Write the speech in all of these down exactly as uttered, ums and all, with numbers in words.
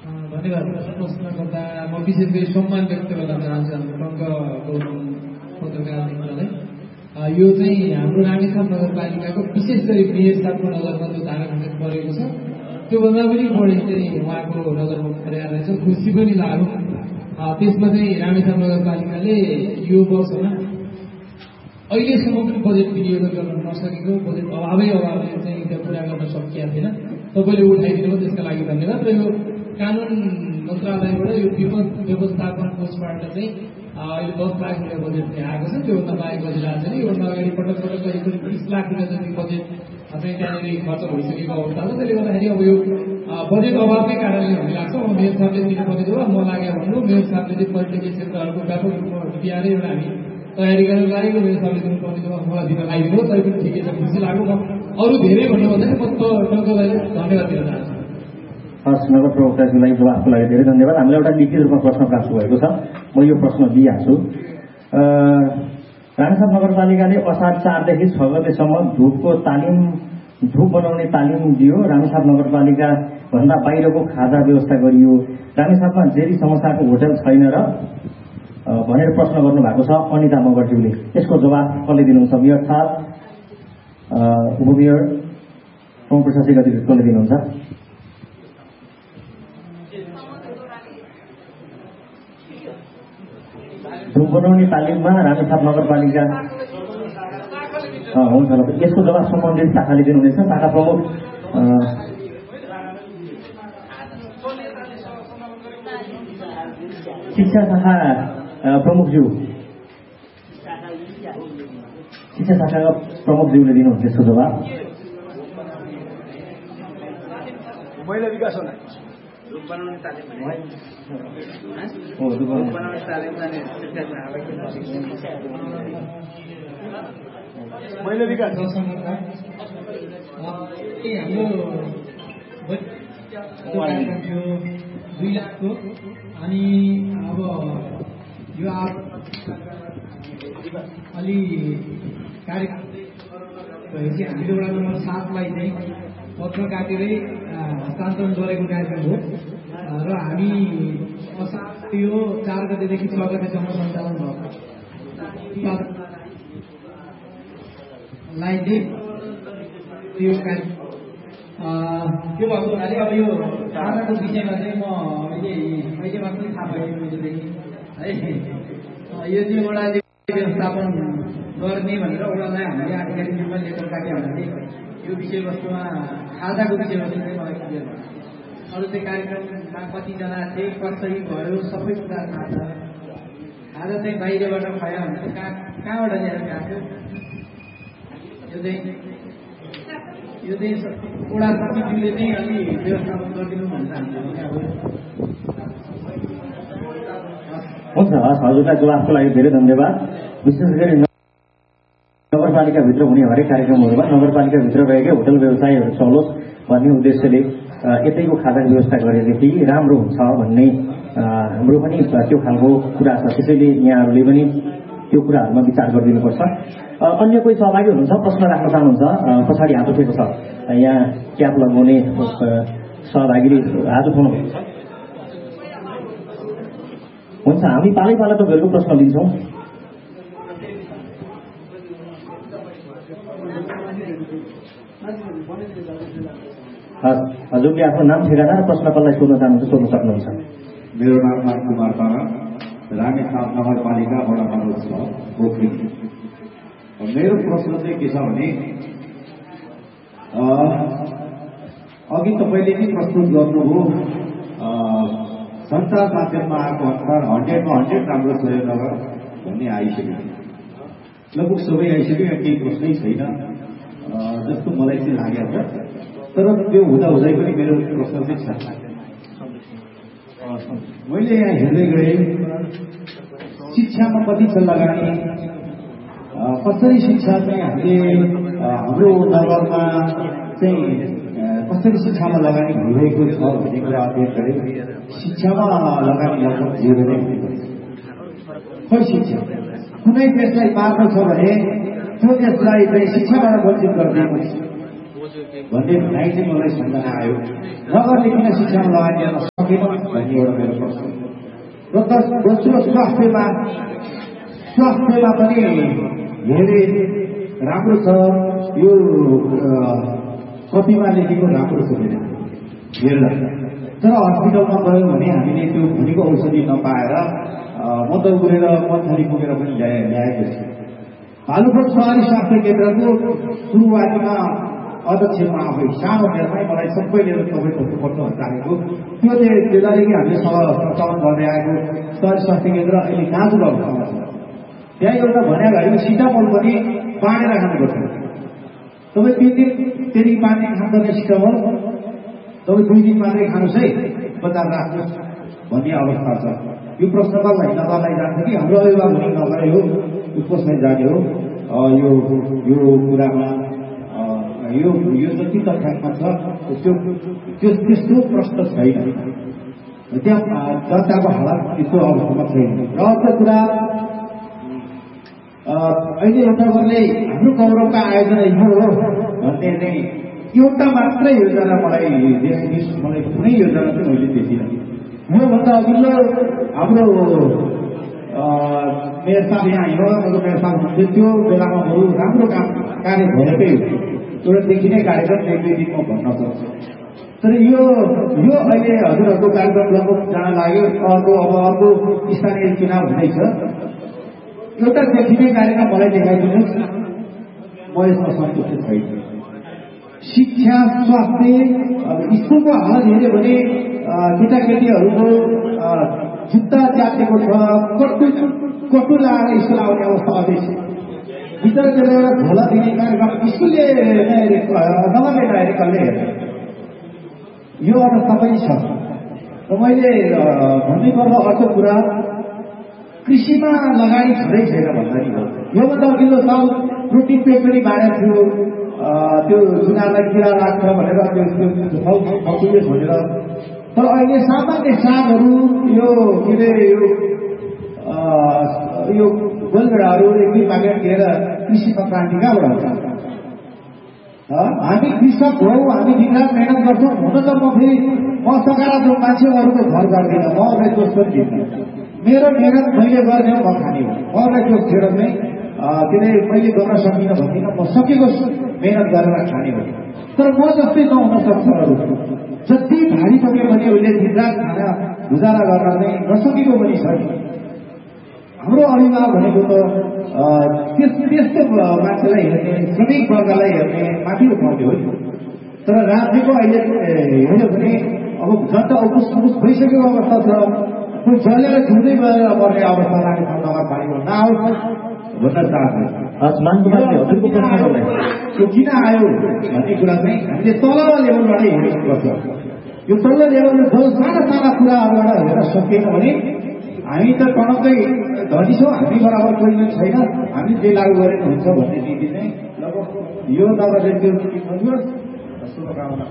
धन्यवाद प्रश्नकर्ता। म विशेष गरी सम्मान व्यक्त गर्न चाहन्छु हाम्रो टङ्कको पत्रकार मित्रलाई। यो चाहिँ हाम्रो रामेछाप नगरपालिकाको विशेष गरी मेयर साहबको नजरमा जो धाराखण्ड परेको छ त्योभन्दा पनि बढी चाहिँ उहाँको नजरमा परेको रहेछ, खुसी पनि लाग्यो। त्यसमा चाहिँ रामेछाप नगरपालिकाले यो वर्षमा अहिलेसम्म पनि बजेट विनियोजन गर्न नसकेको, बजेट अभावै अभावले चाहिँ त्यो पुरा गर्न सकिएको थिएन। तपाईँले उठाइदिनु त्यसका लागि धन्यवाद। र यो कानुन मन्त्रालयबाट यो विपद व्यवस्थापन कोषबाट चाहिँ अहिले दस लाख रुपियाँ बजेट चाहिँ आएको छ, त्योभन्दा बाहेक बजेट आएको छैन। योभन्दा अगाडि पटक पटक करिब करिब बिस लाख रुपियाँ जति बजेट चाहिँ त्यहाँनिर खर्च भइसकेको अवस्था छ। त्यसले गर्दाखेरि अब यो बजेट अभावकै कारणले भन्ने लाग्छ। अब मेयर साहबले दिनुपर्ने थियो म लाग्यो भन्नु, मेयर साहबले चाहिँ पर्यटकीय क्षेत्रहरूको व्यापक रूपमा बिहारै एउटा हामी तयारी गर्न लागेको, मेयर साहबले दिनुपर्ने थियो मलाई दिन लगाइदिनु, तै पनि ठिकै छ, खुसी लाग्यो। म अरू धेरै भन्नु भन्दाखेरि म टङ्कलाई धन्यवाद दिन चाहन्छु। हस्, नगर प्रवक्ताज्यूलाई जवाफको लागि धेरै धन्यवाद। हामीलाई एउटा लिखित रूपमा प्रश्न प्राप्त भएको छ, म यो प्रश्न दिइहाल्छु। रामेछाप नगरपालिकाले असार चारदेखि छ गतेसम्म धुपको तालिम धुप बनाउने तालिम दियो। रामेछाप नगरपालिका भन्दा बाहिरको खाजा व्यवस्था गरियो। रामेछापमा जेरी समस्याको होटल छैन र भनेर प्रश्न गर्नु भएको छ अनिता मगरज्यूले। यसको जवाफ कसले दिनुहुन्छ? मेयर साहब, उपमेयर, प्रमुख प्रशासनिक अधिकारी कसले दिनुहुन्छ? धुप बनाउने तालिममा रामेछाप नगरपालिका हुन्छ। यसको जवाब सम्बन्धित शाखाले दिनुहुनेछ। शाखा प्रमुख शिक्षा शाखा प्रमुखज्यू शिक्षा शाखाका प्रमुखज्यूले दिनुहुन्छ यसको जवाब। महिला विकास हो धुप बनाउने तालिम हो धुप बनाउने तालिम महिला विकास हाम्रो दुई लाखको अनि अब यो अलि कार्यक्रम भएपछि हामीले वडा नम्बर सातलाई चाहिँ पत्र काटेरै हस्तान्तरण गरेको कार्यक्रम हो र हामी असार यो चार गतेदेखि छ गतेसम्म सञ्चालन भएको लाई चाहिँ त्यो कार्यक्रम त्यो भएको हुनाले अब यो खानाको विषयमा चाहिँ म अहिले अहिले मात्रै थाहा पाएँ हिजोदेखि है। यो चाहिँ वडाले व्यवस्थापन गर्ने भनेर वडालाई हामीले आधिकारिक रूपमा लेटर काट्यो भने यो विषयवस्तुमा खाजाको विषयवस्तु चाहिँ मलाई क्लियर भयो। अरू चाहिँ कार्यक्रममा कतिजना थिए, कसरी भयो, सबै कुरा थाहा छ। खाजा चाहिँ बाहिरबाट खायो भने चाहिँ कहाँ कहाँबाट ल्याएर खाएको यो चाहिँ यो चाहिँ वडा समितिले चाहिँ अलि व्यवस्थापन गरिदिनु भनेर हामीले हुन्छ। हस्, हजुरलाई जवाफको लागि धेरै धन्यवाद। विशेष गरी नगरपालिकाभित्र हुने हरेक कार्यक्रमहरूमा नगरपालिकाभित्र रहेकै होटल व्यवसायहरू चलोस् भन्ने उद्देश्यले यतैको खाजाको व्यवस्था गरेदेखि राम्रो हुन्छ भन्ने हाम्रो पनि त्यो खालको कुरा छ। त्यसैले यहाँहरूले पनि त्यो कुराहरूमा विचार गरिदिनुपर्छ। अन्य कोही सहभागी हुनुहुन्छ, प्रश्न राख्न चाहनुहुन्छ? पछाडि हात उठेको छ, यहाँ क्याप लगाउने सहभागीले हात उठाउनु भएको छ। हुन्छ, हामी पालै पाला तपाईँहरूको प्रश्न लिन्छौँ। हजुरले आफ्नो नाम ठेगाना र प्रश्न कसलाई सोध्न चाहनुहुन्छ सोध्न सक्नुहुन्छ। मेरो नाम राजकुमार तारा, रामेछाप नगरपालिका वडा नम्बर छ पोखरी। मेरो प्रश्न चाहिँ के छ भने अघि तपाईँले नै प्रस्तुत गर्नुभयो सञ्चार माध्यममा आएको अनुसार हन्ड्रेडमा हन्ड्रेड राम्रो छ यो नगर भन्ने आइसक्यो, लगभग सबै आइसक्यो, यहाँ केही प्रश्नै छैन जस्तो मलाई चाहिँ लागेको छ। तर त्यो हुँदा हुँदै पनि मेरो प्रश्न चाहिँ छ। मैले यहाँ हेर्दै गएँ शिक्षामा कति छ लगानी, कसरी शिक्षा चाहिँ हामीले हाम्रो नगरमा चाहिँ कसरी शिक्षामा लगानी भइरहेको छ भन्ने कुरा अध्ययन गरेँ। शिक्षामा लगानी लगभग जेरो नै हुनुपर्छ। खै शिक्षा कुनै देशलाई मार्नु छ भने त्यो देशलाई चाहिँ शिक्षाबाट वञ्चित गरिदिएको भन्ने भनाइ चाहिँ मलाई सम्झना आयो। नगरले किन शिक्षामा लगानी गर्न सकेन भन्ने एउटा मेरो प्रश्न र दोस्रो स्वास्थ्यमा स्वास्थ्यमा पनि धेरै राम्रो छ यो कतिमा लेखेको राम्रो छ हेर्दा तर हस्पिटलमा गयो भने हामीले त्यो भनेको औषधि नपाएर म त गएर पन्थली पुगेर पनि ल्याए ल्याएको छु भालुखोप सहरी स्वास्थ्य केन्द्रको सुरुवातीमा अध्यक्षमा आफै सानो बेलामै मलाई सबैले तपाईँ थप्नुपर्छ चाहेको त्यो बेलादेखि हामीले सञ्चालन गर्दै आएको सहरी स्वास्थ्य केन्द्र अहिले नाजुक अवस्थामा छ त्यहाँ एउटा भन्या घडीमा सिटामोल पनि बाँडेर खानुपर्छ तपाईँ तिन दिन त्यहाँदेखि पाँच दिन खानुपर्ने सिटामोल तपाईँ दुई दिन मात्रै खानुहोस् है बजार राख्नुहोस् भन्ने अवस्था छ यो प्रश्न गर्लाई नगर्लाई जान्छ कि हाम्रो अभिभावक हुने नगरे हो उसलाई जाने हो यो यो कुरामा यो यो जति तथ्याङ्क छ त्यो त्यो त्यस्तो प्रश्न छैन त्यहाँ जनताको हालत त्यस्तो अवस्थामा छैन र अर्को कुरा अहिले एउटाले हाम्रो गौरवका आयोजना यो हो भन्ने चाहिँ एउटा मात्रै योजना मलाई देश मलाई कुनै योजना चाहिँ मैले देखिनँ योभन्दा अघिल्लो हाम्रो मेयर साहब यहाँ हिमालयको मेयर साहब हुन्थ्यो त्यो बेलामा बरु राम्रो काम कार्य भएकै हो एउटा देखिने कार्यक्रम एक दुई दिनमा भन्न सक्छ तर यो यो अहिले हजुरहरूको कार्यक्रम लगभग जान लाग्यो अर्को अब अर्को स्थानीय चुनाव हुँदैछ एउटा देखिने कार्यक्रम मलाई देखाइदिनुहोस् म यसमा सन्तुष्ट छैन शिक्षा स्वास्थ्य स्कुलको हालत हेऱ्यो भने केटाकेटीहरूको जुत्ता च्यातेको छ कटु कटु लगाएर स्कुल आउने अवस्था अझै छ भित्र गएर झोला दिने कार्यक्रम स्कुलले नगरले नहेरे कसले हेर्छ यो अवस्था पनि छ र मैले भन्नै पर्ने अर्को कुरा कृषिमा लगानी छँदै छैन भन्दा नि हो योभन्दा अघिल्लो साल प्रोटिन पेट पनि बाँडेको थियो त्यो चुनावलाई किरा लाग्छ भनेर त्यो भनेर तर अहिले सामान्य सागहरू यो के अरे यो यो गोलभेडाहरू एक दुई प्याकेट दिएर कृषिमा क्रान्ति कहाँबाट हुन्छ हामी कृषक हौ हामी दिनरात मेहनत गर्छौँ हुन त म फेरि म सकारात्मक मान्छे अरूको घर गर्दिनँ म अरूलाई दोष पनि दिन्छु मेरो मेहनत मैले गर्ने म खाने हो अरूलाई दोष दिएर चाहिँ के अरे मैले गर्न सकिनँ भन्दिनँ म सकेको मेहनत गरेर खाने हो तर म जस्तै नहुन सक्छ अरू जति भारी पक्यो भने उसले दिनरात खाना गुजारा गर्न चाहिँ नसकेको पनि छ नि हाम्रो अभिभावक भनेको त त्यस्तो मान्छेलाई हेर्ने श्रमिक वर्गलाई हेर्ने माथि उठाउने हो तर राज्यको अहिले हेऱ्यो भने अब जनता उपुस उपुस भइसकेको अवस्था छ कोही जलेर झुँदै गएर पर्ने अवस्था राख्ने नगरपालिका नआओस् भन्न चाहन्छु त्यो किन आयो भन्ने कुरा चाहिँ हामीले तल लेभलबाटै हेर्नुपर्छ यो तल्लो लेभलमा जो साना साना कुराहरूबाट हेर्न सकिएन भने हामी त टनक्कै धनी छौँ हामी बराबर कोही पनि छैन हामी जे लागू गरेको हुन्छ भन्ने नीति चाहिँ लगभग यो नगरले त्यो शुभकामना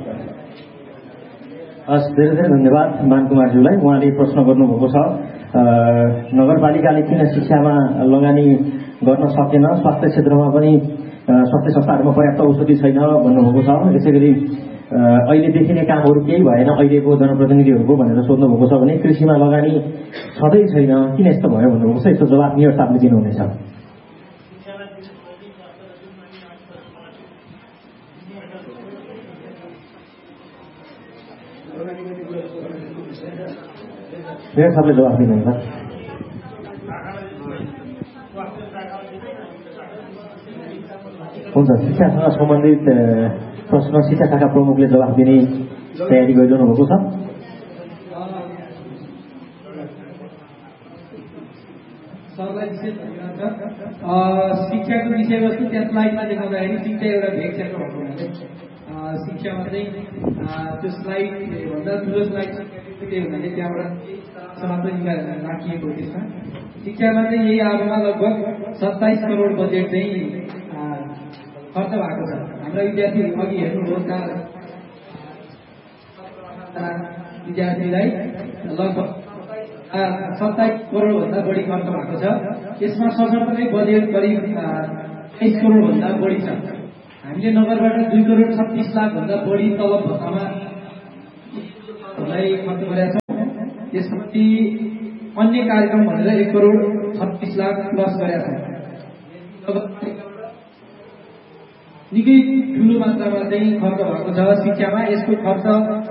हस् धेरै धेरै धन्यवाद मानकुमारज्यूलाई उहाँले प्रश्न गर्नुभएको छ नगरपालिकाले किन शिक्षामा लगानी गर्न सकेन स्वास्थ्य क्षेत्रमा पनि स्वास्थ्य संस्थाहरूमा पर्याप्त औषधि छैन भन्नुभएको छ त्यसै गरी अहिले देखिने कामहरू केही भएन अहिलेको जनप्रतिनिधिहरूको भनेर सोध्नुभएको छ भने कृषिमा लगानी छँदै छैन किन यस्तो भयो भन्नुभएको छ यसको जवाब मेयर साहबले दिनुहुनेछ मेयर साहबले जवाब दिनुहुन्छ हुन्छ शिक्षासँग सम्बन्धित प्रश्न शिक्षा शाखा प्रमुखले जवाब दिने तयारी गरिरहनु भएको छ शिक्षाको विषयवस्तु त्यहाँ स्लाइडमा देखाउँदाखेरि शिक्षा एउटा भेग क्षेत्र भएको हुनाले शिक्षामा चाहिँ त्यो स्लाइड भन्दा ठुलो स्लाइड के हुनाले त्यहाँबाट समाप्त राखिएको त्यसमा शिक्षामा चाहिँ यही आवमा लगभग सत्ताइस करोड बजेट चाहिँ खर्च भएको छ हाम्रा विद्यार्थी अघि हेर्नुभयो विद्यार्थीलाई लगभग सत्ताइस करोड भन्दा बढी खर्च भएको छ यसमा सशर्तकै बजेट करिब तेइस करोड भन्दा बढी छ हामीले नगरबाट दुई करोड छत्तीस लाख भन्दा बढी तलब भत्तामा खर्च गरेका छौँ यसपछि अन्य कार्यक्रम भनेर एक करोड छत्तिस लाख प्लस गरेका छौँ। निकै ठुलो मात्रामा चाहिँ खर्च भएको छ शिक्षामा। यसको खर्च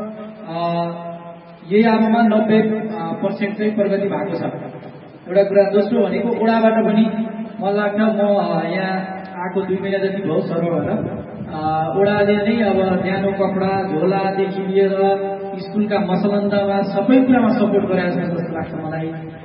यही आमामा नब्बे पर्सेन्ट चाहिँ प्रगति भएको छ एउटा कुरा। दोस्रो भनेको ओडाबाट पनि मलाई लाग्छ, म यहाँ आएको दुई महिना जति भयो सर्व भएर, ओडाले नै अब न्यानो कपडा झोलादेखि लिएर स्कुलका मसलन्दामा सबै कुरामा सपोर्ट गरेको छ जस्तो लाग्छ मलाई।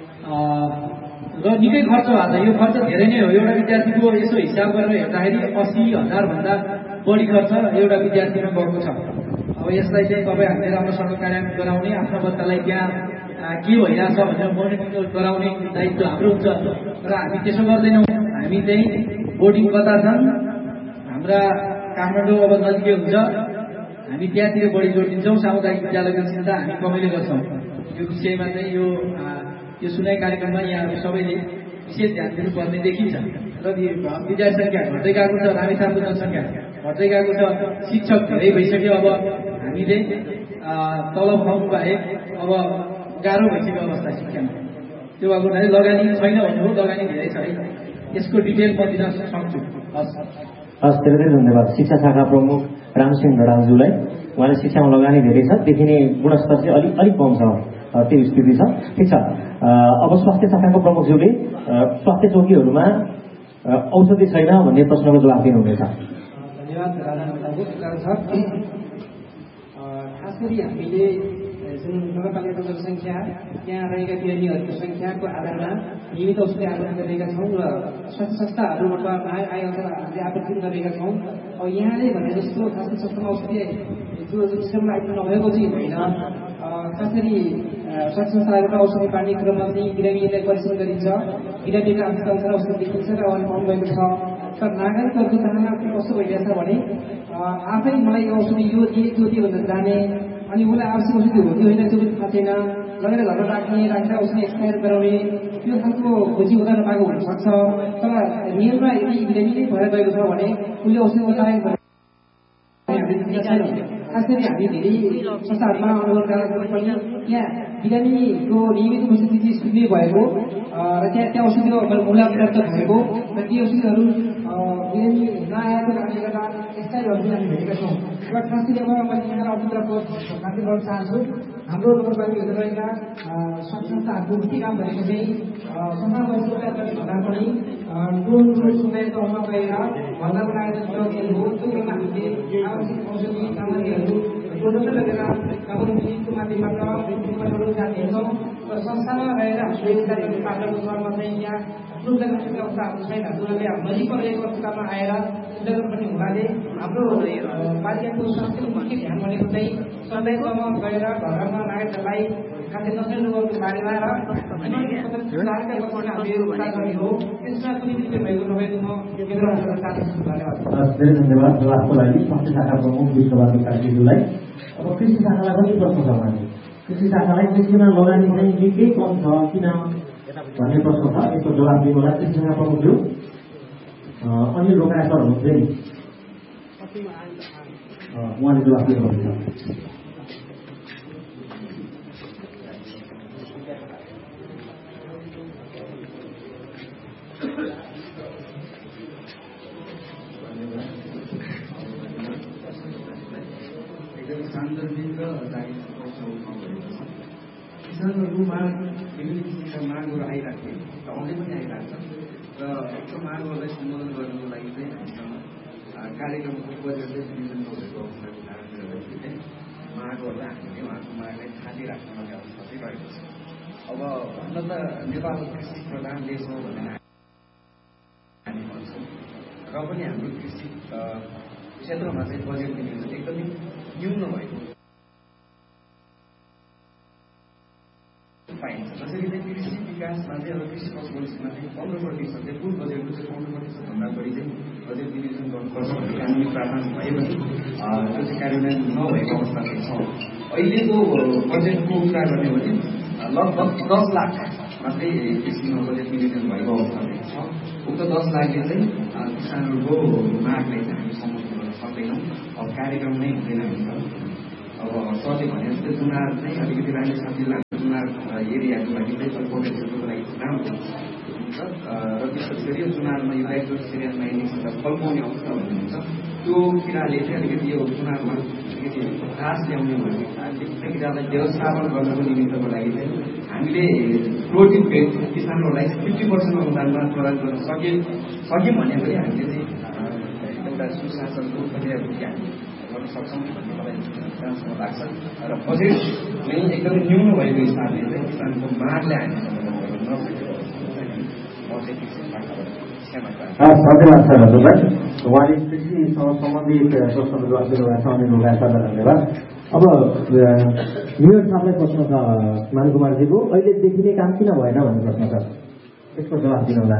र निकै खर्च भएको छ। यो खर्च धेरै नै हो। एउटा विद्यार्थीको यसो हिसाब गरेर हेर्दाखेरि अस्सी हजार भन्दा बढी खर्च एउटा विद्यार्थीमा गएको छ। अब यसलाई चाहिँ तपाईँ हामीले राम्रोसँग कार्यान्वयन गराउने, आफ्ना बच्चालाई त्यहाँ के भइरहेछ भनेर मोनिटरिङ गराउने दायित्व हाम्रो हुन्छ। र हामी त्यसो गर्दैनौँ। हामी चाहिँ बोर्डिङ कता छन्, हाम्रा काठमाडौँ अब नजिकै हुन्छ, हामी त्यहाँतिर बढी जोड दिन्छौँ। सामुदायिक विद्यालयको चिन्ता हामी कमैले गर्छौँ। यो विषयमा चाहिँ यो यो सुनाइ कार्यक्रममा यहाँहरू सबैले विशेष ध्यान दिनुपर्ने देखिन्छ। र विद्यार्थी सङ्ख्या घट्दै गएको छ, रामेछापको जनसङ्ख्या घट्दै गएको छ, शिक्षक धेरै भइसक्यो। अब हामीले तलब खुवाउनु बाहेक अब गाह्रो भइसक्यो अवस्था शिक्षामा। त्यो भएको हुनाले लगानी छैन भन्नु, लगानी धेरै छ है। यसको डिटेल म दिन सक्छु। हस् हस् धेरै धेरै धन्यवाद शिक्षा शाखा प्रमुख रामसिंह ढडालज्यूलाई। उहाँले शिक्षामा लगानी धेरै छ, देखिने गुणस्तर चाहिँ अलिक अलिक कम छ, त्यो स्थिति छ। ठिक छ। अब स्वास्थ्य शाखाको प्रमुखज्यूले स्वास्थ्य चौकीहरूमा औषधि छैन भन्ने प्रश्नको जवाब दिनुहुनेछ। धन्यवाद राजा। खास गरी हामीले जुन नगरपालिकाको जनसङ्ख्या, त्यहाँ रहेका बिरामीहरूको सङ्ख्याको आधारमा नियमित औषधि आपूर्ति गरिरहेका छौँ र स्वास्थ्य संस्थाहरूबाट आए अनुसार हामीले आपूर्ति गरिरहेका छौँ। अब यहाँले भने जस्तो खास गरी संस्थामा औषधि जो सिस्टममा आइपुग्नु नभएको चाहिँ होइन। खास गरी स्वास्थ्य संस्थाहरूबाट औषधि बाँड्ने क्रममा चाहिँ बिरामीलाई परीक्षण गरिन्छ, बिरामीको आवश्यकता अनुसार औषधि देखिन्छ र अगाडि पाउनु भएको छ। तर नागरिकहरूको चाहना कस्तो भइरहेछ भने आफै मलाई औषधि यो दिए त्यो दिए भनेर जाने, अनि उसलाई आवश्यक औषधि हो कि होइन त्यो पनि थाहा छैन, लगेर घरमा राख्ने, राख्दा औषधि एक्सपायर गराउने, त्यो खालको खोजी हुँदा नपाएको हुनसक्छ। तर नियममा यदि बिरामी नै भएर गएको छ भने उसले औषधि लगाएको खास गरी हामी धेरै संस्थाहरूमा अनुभव गरेर पनि यहाँ बिरामीको नियमित उपस्थिति सुन्ने भएको र त्यहाँ त्यहाँ औषधिको मूल्य प्राप्त भएको र ती औषधिहरू बिरामी नआएको कारणले गर्दा यस्ता औषधि हामी भेटेका छौँ। र खास गरी अब मैले यहाँ औषधिको माथि गर्न चाहन्छु। हाम्रो नगरपालिकाभित्र रहेका स्वास्थ्य संस्थाहरूको मुख्य काम भनेको चाहिँ संस्था भन्दा पनि टोल समुदायको ठाउँमा गएर भन्दा बनाएर चौकीहरू हो। त्यो क्रममा हामीले आवश्यक औषधि सामग्रीहरू टोलमै लगेर काबुको माध्यमबाट जाने हेर्छौँ। र संस्थामा रहेर हामीले पात्रको स्वरमा चाहिँ यहाँ जुन जग्गा अवस्थाहरू छैन, जुनले नजिकमा रहेको अस्पतालमा आएर जग्गा पनि हुनाले हाम्रो पालिकाको स्वास्थ्यको मुख्य ध्यान भनेको चाहिँ सधैँसम्म गएर घरमा नागरिकहरूलाई खाद्य नशा रोगहरूको बारेमा र हो त्यसमा कुनै विषय भएको नभएको म केन्द्र चाहन्छु। धन्यवाद। धेरै धन्यवाद जवाफको लागि स्वास्थ्य शाखा प्रमुख विश्वबहादुर कार्कीज्यूलाई। अब कृषि शाखालाई पनि प्रश्न छ भने कृषि शाखालाई कृषिमा लगानी चाहिँ निकै कम छ किन भन्ने प्रश्न छ। यसको जवाब दिनुलाई कृषि शाखा प्रमुखज्यू अनिल रोका सर हुनुहुन्छ नि, उहाँले जवाब दिनुहुन्छ। सान्दर्भिक र किसानहरूको माग विभिन्न किसिमका मागहरू आइराख्थे र आउँदै पनि आइरहेको छ। र यस्तो मागहरूलाई सम्बोधन गर्नुको लागि चाहिँ हामीसँग कार्यक्रमको बजेट चाहिँ विनियोजन नभएको अवस्थाको कारणले गर्दाखेरि चाहिँ मागहरूलाई हामीले उहाँको मागलाई थालिराख्नु पर्ने अवस्था चाहिँ रहेको छ। अब भन्न त नेपाल कृषि प्रधान देश हो भनेर हामी भन्छौँ, र पनि हाम्रो कृषि क्षेत्रमा चाहिँ बजेट विनियोजन एकदमै न्यून भएको पाइन्छ। जसरी चाहिँ कृषि विकासमा चाहिँ अब कृषि पशुपक्षीमा चाहिँ पन्ध्र प्रतिशत चाहिँ कुल बजेटको चाहिँ पन्ध्र प्रतिशतभन्दा बढी चाहिँ बजेट विनियोजन गर्नुपर्छ भन्ने कानुनी प्रावधान भए पनि त्यो चाहिँ कार्यान्वयन नभएको अवस्था चाहिँ छ। अहिलेको बजेटको कुरा गर्ने भने लगभग दस लाख मात्रै कृषिमा बजेट विनियोजन भएको अवस्था चाहिँ छ। उक्त दस लाखले चाहिँ किसानहरूको मागलाई चाहिँ हामी सम्बोधन गर्न सक्दैनौँ। अब कार्यक्रम नै हुँदैन हुन्छ। अब सरले भने जस्तै चुनाव चाहिँ अलिकति राम्रो साथी लाग्छ चुनाव एरियाको लागि चाहिँ पोटेन्सियलको लागि राम्रो हुन्छ र विशेष गरी यो चुनावमा यो ब्याकवर्ड सिरियल माइनिङबाट फल्काउने अवस्था हुनुहुन्छ त्यो किराले चाहिँ अलिकति यो चुनावमा अलिकति ह्रास ल्याउने भन्ने त्यो किरालाई व्यवस्थापन गर्नको निमित्तको लागि चाहिँ हामीले प्रोटिन पेड किसानहरूलाई फिफ्टी पर्सेन्ट अनुदानमा प्रदान गर्न सके सक्यौँ भने पनि हामीले चाहिँ एउटा सुशासनको प्रक्रियाको हामी गर्न सक्छौँ भन्ने मलाई राम्रोसँग लाग्छ र बजेट नै एकदमै न्यून भएको हिसाबले चाहिँ किसानको मागले हामीसँग गर्न नसकेको धन्यवाद सर हजुरलाई उहाँले कृषिसँग सम्बन्धित प्रश्नहरू गर्नुभएको छ अनिल सरलाई धन्यवाद। अब मेरो साथलाई प्रश्न छ मान कुमारजीको अहिले देखिने काम किन भएन भन्ने प्रश्न छ यसको जवाब दिनुहोला।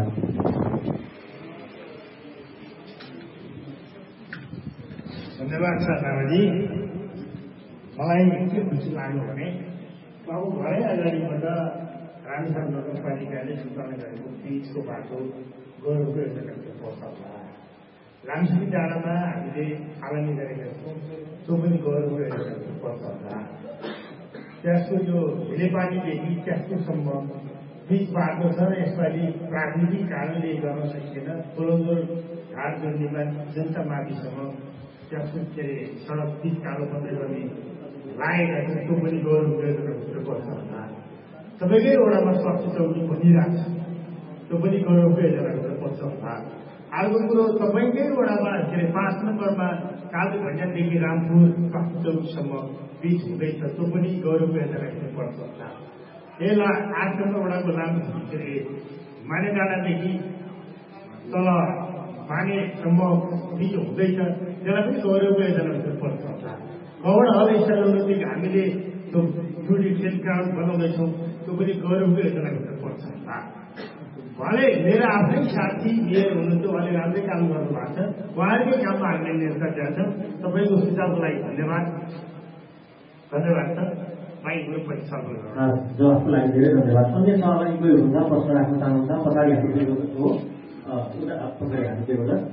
धन्यवाद छ रामाजी। मलाई के खुसी लाग्यो भने अब घरै अगाडिबाट रानीसार नगरपालिकाले सुधार्ने गरेको पिचको बाटो गौरवको योजनाको प्रस्ताव लामसिङ डाँडामा हामीले थालनी गरेका छौँ त्यो पनि गौरवको योजनाको प्रस्ताव त्यसको यो हिलेपानीदेखि ट्याक्सुसम्म पिच बाटो छ यसपालि प्राकृतिक कारणले गर्न सकिएन कोलम्बोर घाट जोड्नेमा जनता माथिसम्म ट्याक्सु के अरे सडक पिच कालो बन्दै गर्ने लागेका छन् त्यो पनि गौरवको योजनाको प्रस्ताव सबैकै वडामा स्वास्थ्य चौकी बनिरहेको छ त्यो पनि गौरवको योजनाको प्रस्ताव अर्को कुरो तपाईँकै वडामा के अरे पाँच नम्बरमा कालो घण्टादेखि रामपुर स्वास्थ्य चौकीसम्म पिच हुँदैछ त्यो पनि गौरवको योजनाको प्रस्ताव यसलाई आठ नम्बर वडाको लामो के अरे माने डाँडादेखि तल मानेसम्म पिच हुँदैछ त्यसलाई पनि गौरवको योजनाको प्रस्ताव कवड हल स्थलहरूदेखि हामीले त्यो टुरी ट्रेन ग्राउन्ड बनाउँदैछौँ त्यो पनि गौरवको योजनाको पर्छ उहाँले मेरो आफ्नै साथी मेयर हुनुहुन्थ्यो उहाँले राम्रै काम गर्नुभएको छ उहाँहरूकै काममा हामीले निरन्तर जान्छौँ। तपाईँको सुझावको लागि धन्यवाद धन्यवाद छ माइकको पनि सफल जवाफको लागि धेरै धन्यवाद। अन्य सहभागी कोही हुनुहुन्छ प्रश्न राख्न चाहनुहुन्छ पछाडि हालिदिएको हो पछाडि हालिदिएको छ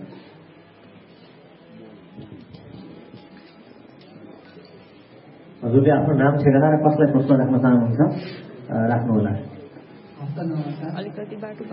हजुरले आफ्नो नाम ठेगाना र कसलाई प्रश्न राख्न चाहनुहुन्छ राख्नुहोला। अलिकति बाटो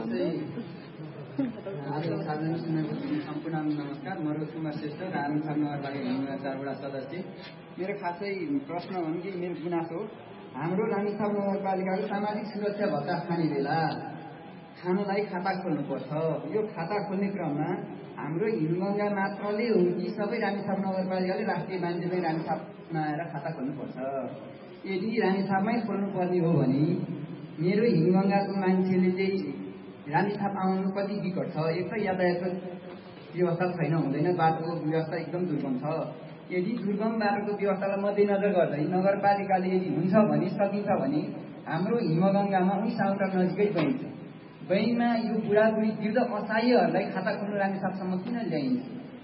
आज सार्वजनिक सुनवाई सम्पूर्ण नमस्कार। म रोज कुमार श्रेष्ठ रामेछाप नगरपालिका चारवटा सदस्य। मेरो खासै प्रश्न हो कि मेरो गुनासो हाम्रो रामेछाप नगरपालिकाको सामाजिक सुरक्षा भत्ता खाने बेला खानलाई खाता खोल्नुपर्छ। यो खाता खोल्ने क्रममा हाम्रो हिमगङ्गा मात्रले हो कि सबै रामेछाप नगरपालिकाले राष्ट्रिय बाणिज्यमै रामेछापमा आएर खाता खोल्नुपर्छ? यदि रामेछापमै खोल्नुपर्ने हो भने मेरो हिमगङ्गाको मान्छेले चाहिँ रामेछाप आउनु कति विकट छ। एक त यातायातको व्यवस्था छैन, हुँदैन, बाटोको व्यवस्था एकदम दुर्गम छ। यदि दुर्गम बाटोको व्यवस्थालाई मध्यनजर गर्दै नगरपालिकाले यदि हुन्छ भने सकिन्छ भने हाम्रो हिमगङ्गामा उनी साउटा नजिकै बैङ्क छ। बैङ्कमा यो बुढाबुढी वृद्ध असहायहरूलाई खाता खोल्नु रामेछापसम्म किन ल्याइन्छ?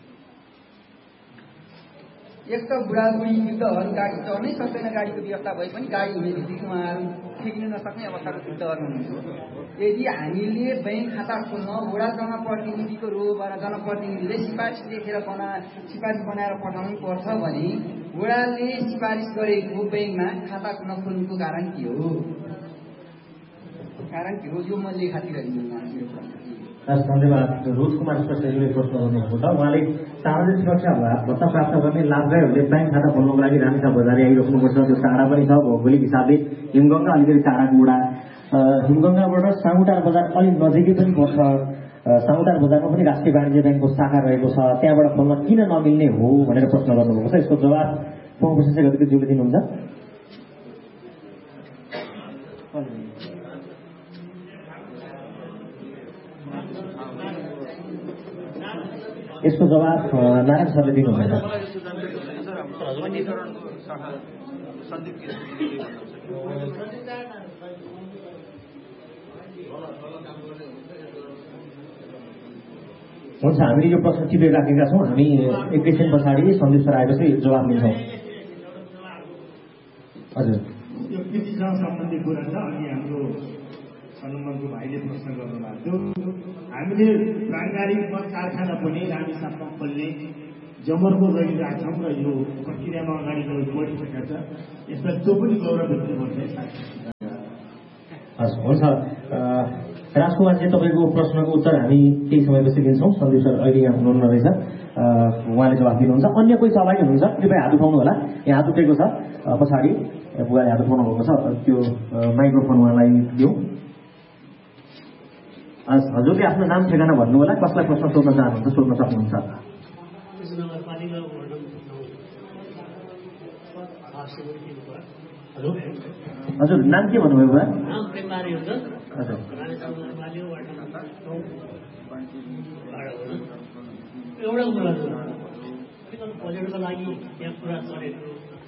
एक त बुढाबुढी वृद्धहरू गाडी चढ्नै सक्दैन, गाडीको व्यवस्था भए पनि गाडी हुने बित्तिकै उहाँहरू ठेक्न नसक्ने अवस्थाको वृद्धहरू हुनुहुन्छ। यदि हामीले ब्याङ्क खाता खोल्न वडा जनप्रतिनिधिको रोबाट जनप्रतिनिधिले सिफारिस लेखेर बना सिफारिस बनाएर पठाउनु पर्छ भने वडाले सिफारिस गरेको ब्याङ्कमा खाता नखोल्नुको कारण के हो? कारण के हो? यो म लेखातिर धन्यवाद। रोज कुमार श्रेष्ठजीले प्रश्न गर्नुभएको छ। उहाँले सामाजिक सुरक्षा भत्ता प्राप्त गर्ने लाभदायकहरूले ब्याङ्क खाता खोल्नुको लागि रामेछाप बजार आइराख्नुपर्छ। त्यो टाढा पनि छ भौगोलिक हिसाबले। हिमगङ्गा अलिकति टाढाको वडा, हिमगङ्गाबाट सामुटार बजार अलिक नजिकै पनि पर्छ। सामुटार बजारमा पनि राष्ट्रिय वाणिज्य ब्याङ्कको शाखा रहेको छ, त्यहाँबाट खोल्न किन नमिल्ने हो भनेर प्रश्न गर्नुभएको छ। यसको जवाब प्रमुख गतिविधिले दिनुहुन्छ। यसको जवाब नारायण सरले दिनुहुन्छ। हुन्छ, हामीले यो प्रश्न टिपेर राखेका छौँ। हामी एकैछिन पछाडि सन्दीप सर आएपछि जवाब दिन्छौँ। हजुर, यो कृषिसँग सम्बन्धित कुरा छ। अनि हाम्रो हनुमानको भाइले प्रश्न गर्नुभएको थियो। हामीले प्राङ्गारिक मत कारखाना पनि रामेछापमा खोल्ने जमर्को गरिरहेका छौँ र यो प्रक्रियामा अगाडि बढिसकेका छ। यसलाई त्यो पनि गौरव व्यक्त गर्दै हस् हुन्छ राजकुमारजी तपाईँको प्रश्नको उत्तर हामी केही समयपछि दिन्छौँ। सन्दीप सर अहिले यहाँ हुनुहुन्न रहेछ, उहाँले जवाफ दिनुहुन्छ। अन्य कोही सहभागी हुनुहुन्छ कृपया हात उठाउनु होला। यहाँ हात उठेको छ पछाडि बुवाले हात उठाउनु भएको छ, त्यो माइक्रोफोन उहाँलाई दिउँ। हजुरले आफ्नो नाम ठेगाना भन्नु होला, कसलाई प्रश्न सोध्न चाहनुहुन्छ सोध्न सक्नुहुन्छ। हजुर नाम के भन्नुभयो बुवा? हजुर एउटा कुरा बजेटको लागि यहाँ कुरा गरेको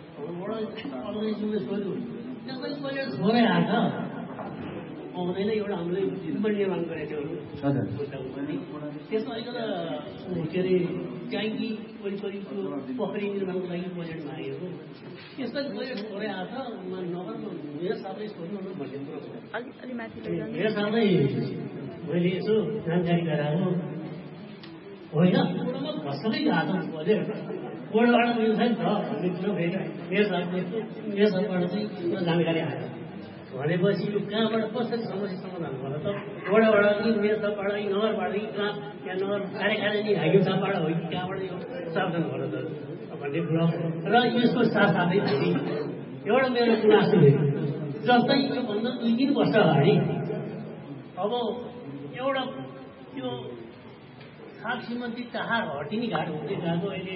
सोध्यो बजेट थोरै आएको आउँदैन। एउटा हामीले पनि निर्माण गरेको थियौँ, त्यसमा अलिकति के अरे ट्याङ्की वरिपरिको पोखरी निर्माणको लागि बजेट मागेको, त्यसमा बजेट थोरै आएको छ। नगरमा मेरो साथै सोध्नु भन्ने कुरो मेरो साथै मैले यसो जानकारी गराएको होइन, कुरोमा भर्खरै गएको बजेट बोर्डबाट उयो छैन त भन्ने कुरो फेरि मेरो साथले मेरो साथबाट चाहिँ जानकारी आयो भनेपछि यो कहाँबाट कसरी समस्या समाधान गर्नु त? बोर्डबाट कि मेरो साथबाट कि नगरबाट कि कहाँ त्यहाँ नगर कार्यकारिणी नि हाइकिम साहबबाट हो कि कहाँबाट यो सावधान गर्नु त भन्ने कुरो। र यसको साथसाथै फेरि एउटा मेरो गुनासो जस्तै योभन्दा दुई तिन वर्ष अगाडि अब एउटा त्यो साग श्रीमती टाहा हटिनी घाट हुँदै गएको अहिले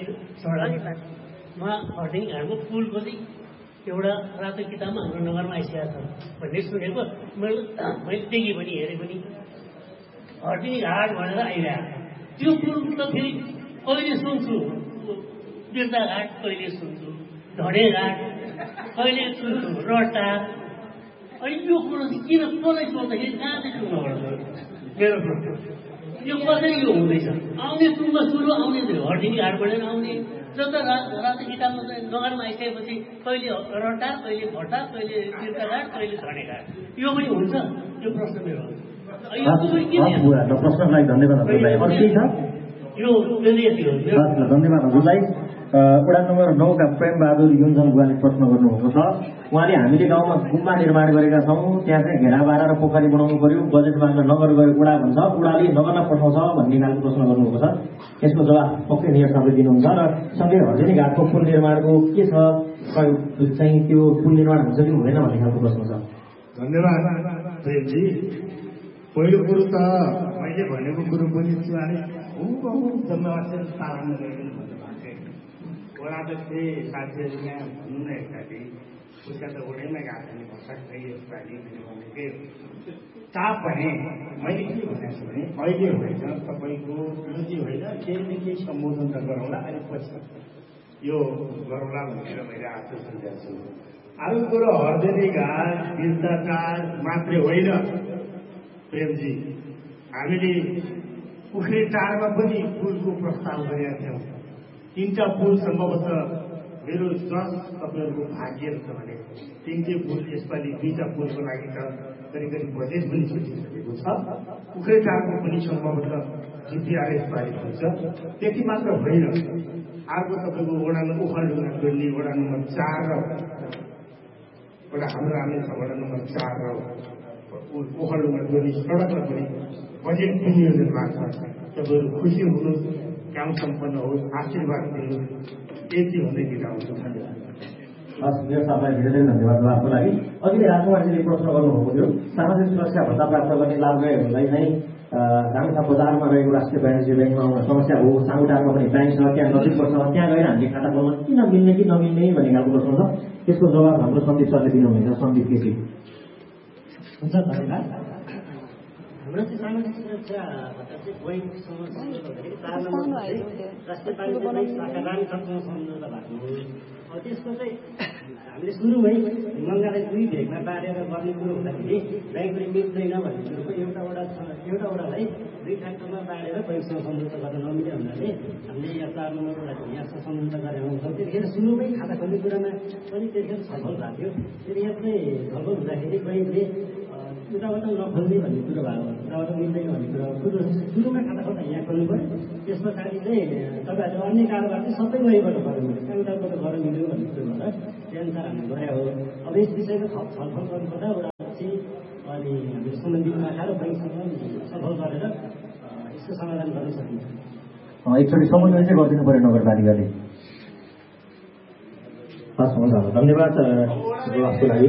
सडकमा हटिनी घाटको पुलको चाहिँ एउटा रातो किताबमा हाम्रो नगरमा आइसकेको छ भन्ने सुनेको मैले मैले देखेँ पनि हेरेँ पनि। हटिनी घाट भनेर आइरहेको त्यो पुल त फेरि कहिले सुन्छु बिर्ता घाट, कहिले सुन्छु ढडे घाट, कहिले सुन्छु रट्टा। अनि यो कुरो चाहिँ किन कसलाई सोद्धाखेरि कहाँ चाहिँ सुन्नुपर्छ मेरो प्रश्न यो कसरी यो हुँदैछ? आउने टुङ्गो सुरु आउने हटिनी घाटबाट आउने जब रातो किताबमा नगरमा आइसकेपछि कहिले रट्टा, कहिले भट्टा, कहिले तीर्थघाट, कहिले धनेघाट, यो पनि हुन्छ। यो प्रश्न मेरो प्रश्नलाई धन्यवाद हजुरलाई। अरू केही छ? यो धन्यवाद हजुरलाई। वडा नम्बर नौका प्रेम बहादुर युञ्जन बुवाले प्रश्न गर्नुभएको छ। उहाँले हामीले गाउँमा गुम्बा निर्माण गरेका छौँ, त्यहाँ चाहिँ घेरा बारा र पोखरी बनाउनु पर्यो, बजेट माग्न नगर गयो उडा भन्छ, उडाले नगरमा पठाउँछ भन्ने खालको प्रश्न गर्नुभएको छ। यसको जवाब पक्कै नियर साहबले दिनुहुन्छ। र सँगै हर्जेनी घाटको पुल निर्माणको के छ चाहिँ त्यो पुल निर्माण हुन्छ कि हुँदैन भन्ने खालको प्रश्न छ। धन्यवाद प्रेमजी। पहिलो कुरो त मैले भनेको कुरो पनि जम्मावासी पालन गरिदिनु भन्नु भएको थियो। वडा जस्तै साथीहरू यहाँ भन्नु न एकचोटि उसका त ओडैमा गएको नि भर्खर खै यसपालि भनेकै तापनि मैले के भनेको छु भने अहिले होइन तपाईँको रुचि होइन केही केही सम्बोधन त गरौँला, अलिक पछि यो गरौँला भनेर मैले आश्वासन दिएको छु। अरू कुरो हर्देनी घाट बिर्ताघाट मात्रै होइन प्रेमजी, हामीले उखरी टारमा पनि पुलको प्रस्ताव गरेका थियौँ। तिनवटा पुल सम्भवतः मेरो जस तपाईँहरूको भाग्य छ भने तिनटै पुल यसपालि दुईवटा पुलको लागि त करिब करिब बजेट पनि छुटिसकेको छ। उखरी टारको पनि सम्भवतः जिपिआर यसपालि हुन्छ। त्यति मात्र होइन, अर्को तपाईँको वडा नम्बर ओखलडुङ्गा जोड्ने वडा नम्बर चार र वडा हाम्रो राम्रै छ वडा नम्बर चार र ओखलडुङ्गा जोड्ने सडकमा पनि बजेट विनियोजन भएको छ। तपाईँहरू खुसी हुनु, काम सम्पन्न होस्, आशीर्वाद दिनु, यति हुँदै दिँदा हुन्छ। धन्यवाद। हस् मेरो साथलाई धेरै धेरै धन्यवाद उहाँको लागि। अघि राजकुमारजीले प्रश्न गर्नुभएको थियो सामाजिक सुरक्षा भत्ता प्राप्त गर्ने लाभदायीहरूलाई चाहिँ रामेछाप बजारमा रहेको राष्ट्रिय वाणिज्य ब्याङ्कमा आउन समस्या हो, सामुटारमा पनि ब्याङ्क छ, त्यहाँ नजिक पर्छ, त्यहाँ गएर हामीले खाता खोल्न किन मिल्ने कि नमिल्ने भन्ने खालको प्रश्न छ। त्यसको जवाब हाम्रो सन्दीप सरले दिनुहुनेछ। सन्दीप केसी। हुन्छ, धन्यवाद। हाम्रो चाहिँ सामाजिक सुरक्षा भत्ता चाहिँ वैयक्तिक समस्या भन्दाखेरि चार नम्बर राष्ट्रिय वाणिज्य शाखा रामेछापमा सम्झौता भएको हो। त्यसको चाहिँ हामीले सुरुमै गङ्गालाई दुई भेगमा बाँडेर गर्ने कुरो हुँदाखेरि ब्याङ्कले मिल्दैन भन्ने कुरोको एउटा वडा एउटा वडालाई दुई फ्याक्टरमा बाँडेर बैङ्कसँग सम्झौता गर्न नमिल्ने हुनाले हामीले यहाँ चार नम्बर वडाको यहाँसँग सम्झौता गरेर आउँछौँ। त्यतिखेर सुरुमै खाता खोल्ने कुरामा पनि त्यतिखेर छलफल भएको थियो। त्यतिखेर चाहिँ छलफल हुँदाखेरि बैङ्कले उताबाट नखोल्ने भन्ने कुरो भयो, उताबाट मिल्दैन भन्ने कुरो कुरो सुरुमा खाता खोल्दा यहाँ खोल्नु पऱ्यो। त्यस पछाडि चाहिँ तपाईँहरूले अन्य कारोबार चाहिँ सबै वहीँबाट गर्नु पऱ्यो, उताबाट गर्न मिल्यो भन्ने कुरो भएर त्यही अनुसार हामीले गरे हो। अब यस विषयमा छलफल गर्नुपर्दा वडापछि अनि हामीले सम्बन्धित माछा र बैङ्कसँग छलफल गरेर यसको समाधान गर्न सकिन्छ। एकचोटि समन्वय चाहिँ गरिदिनु पर्यो नगरपालिकाले। हस् हुन्छ, धन्यवाद जवाफको लागि।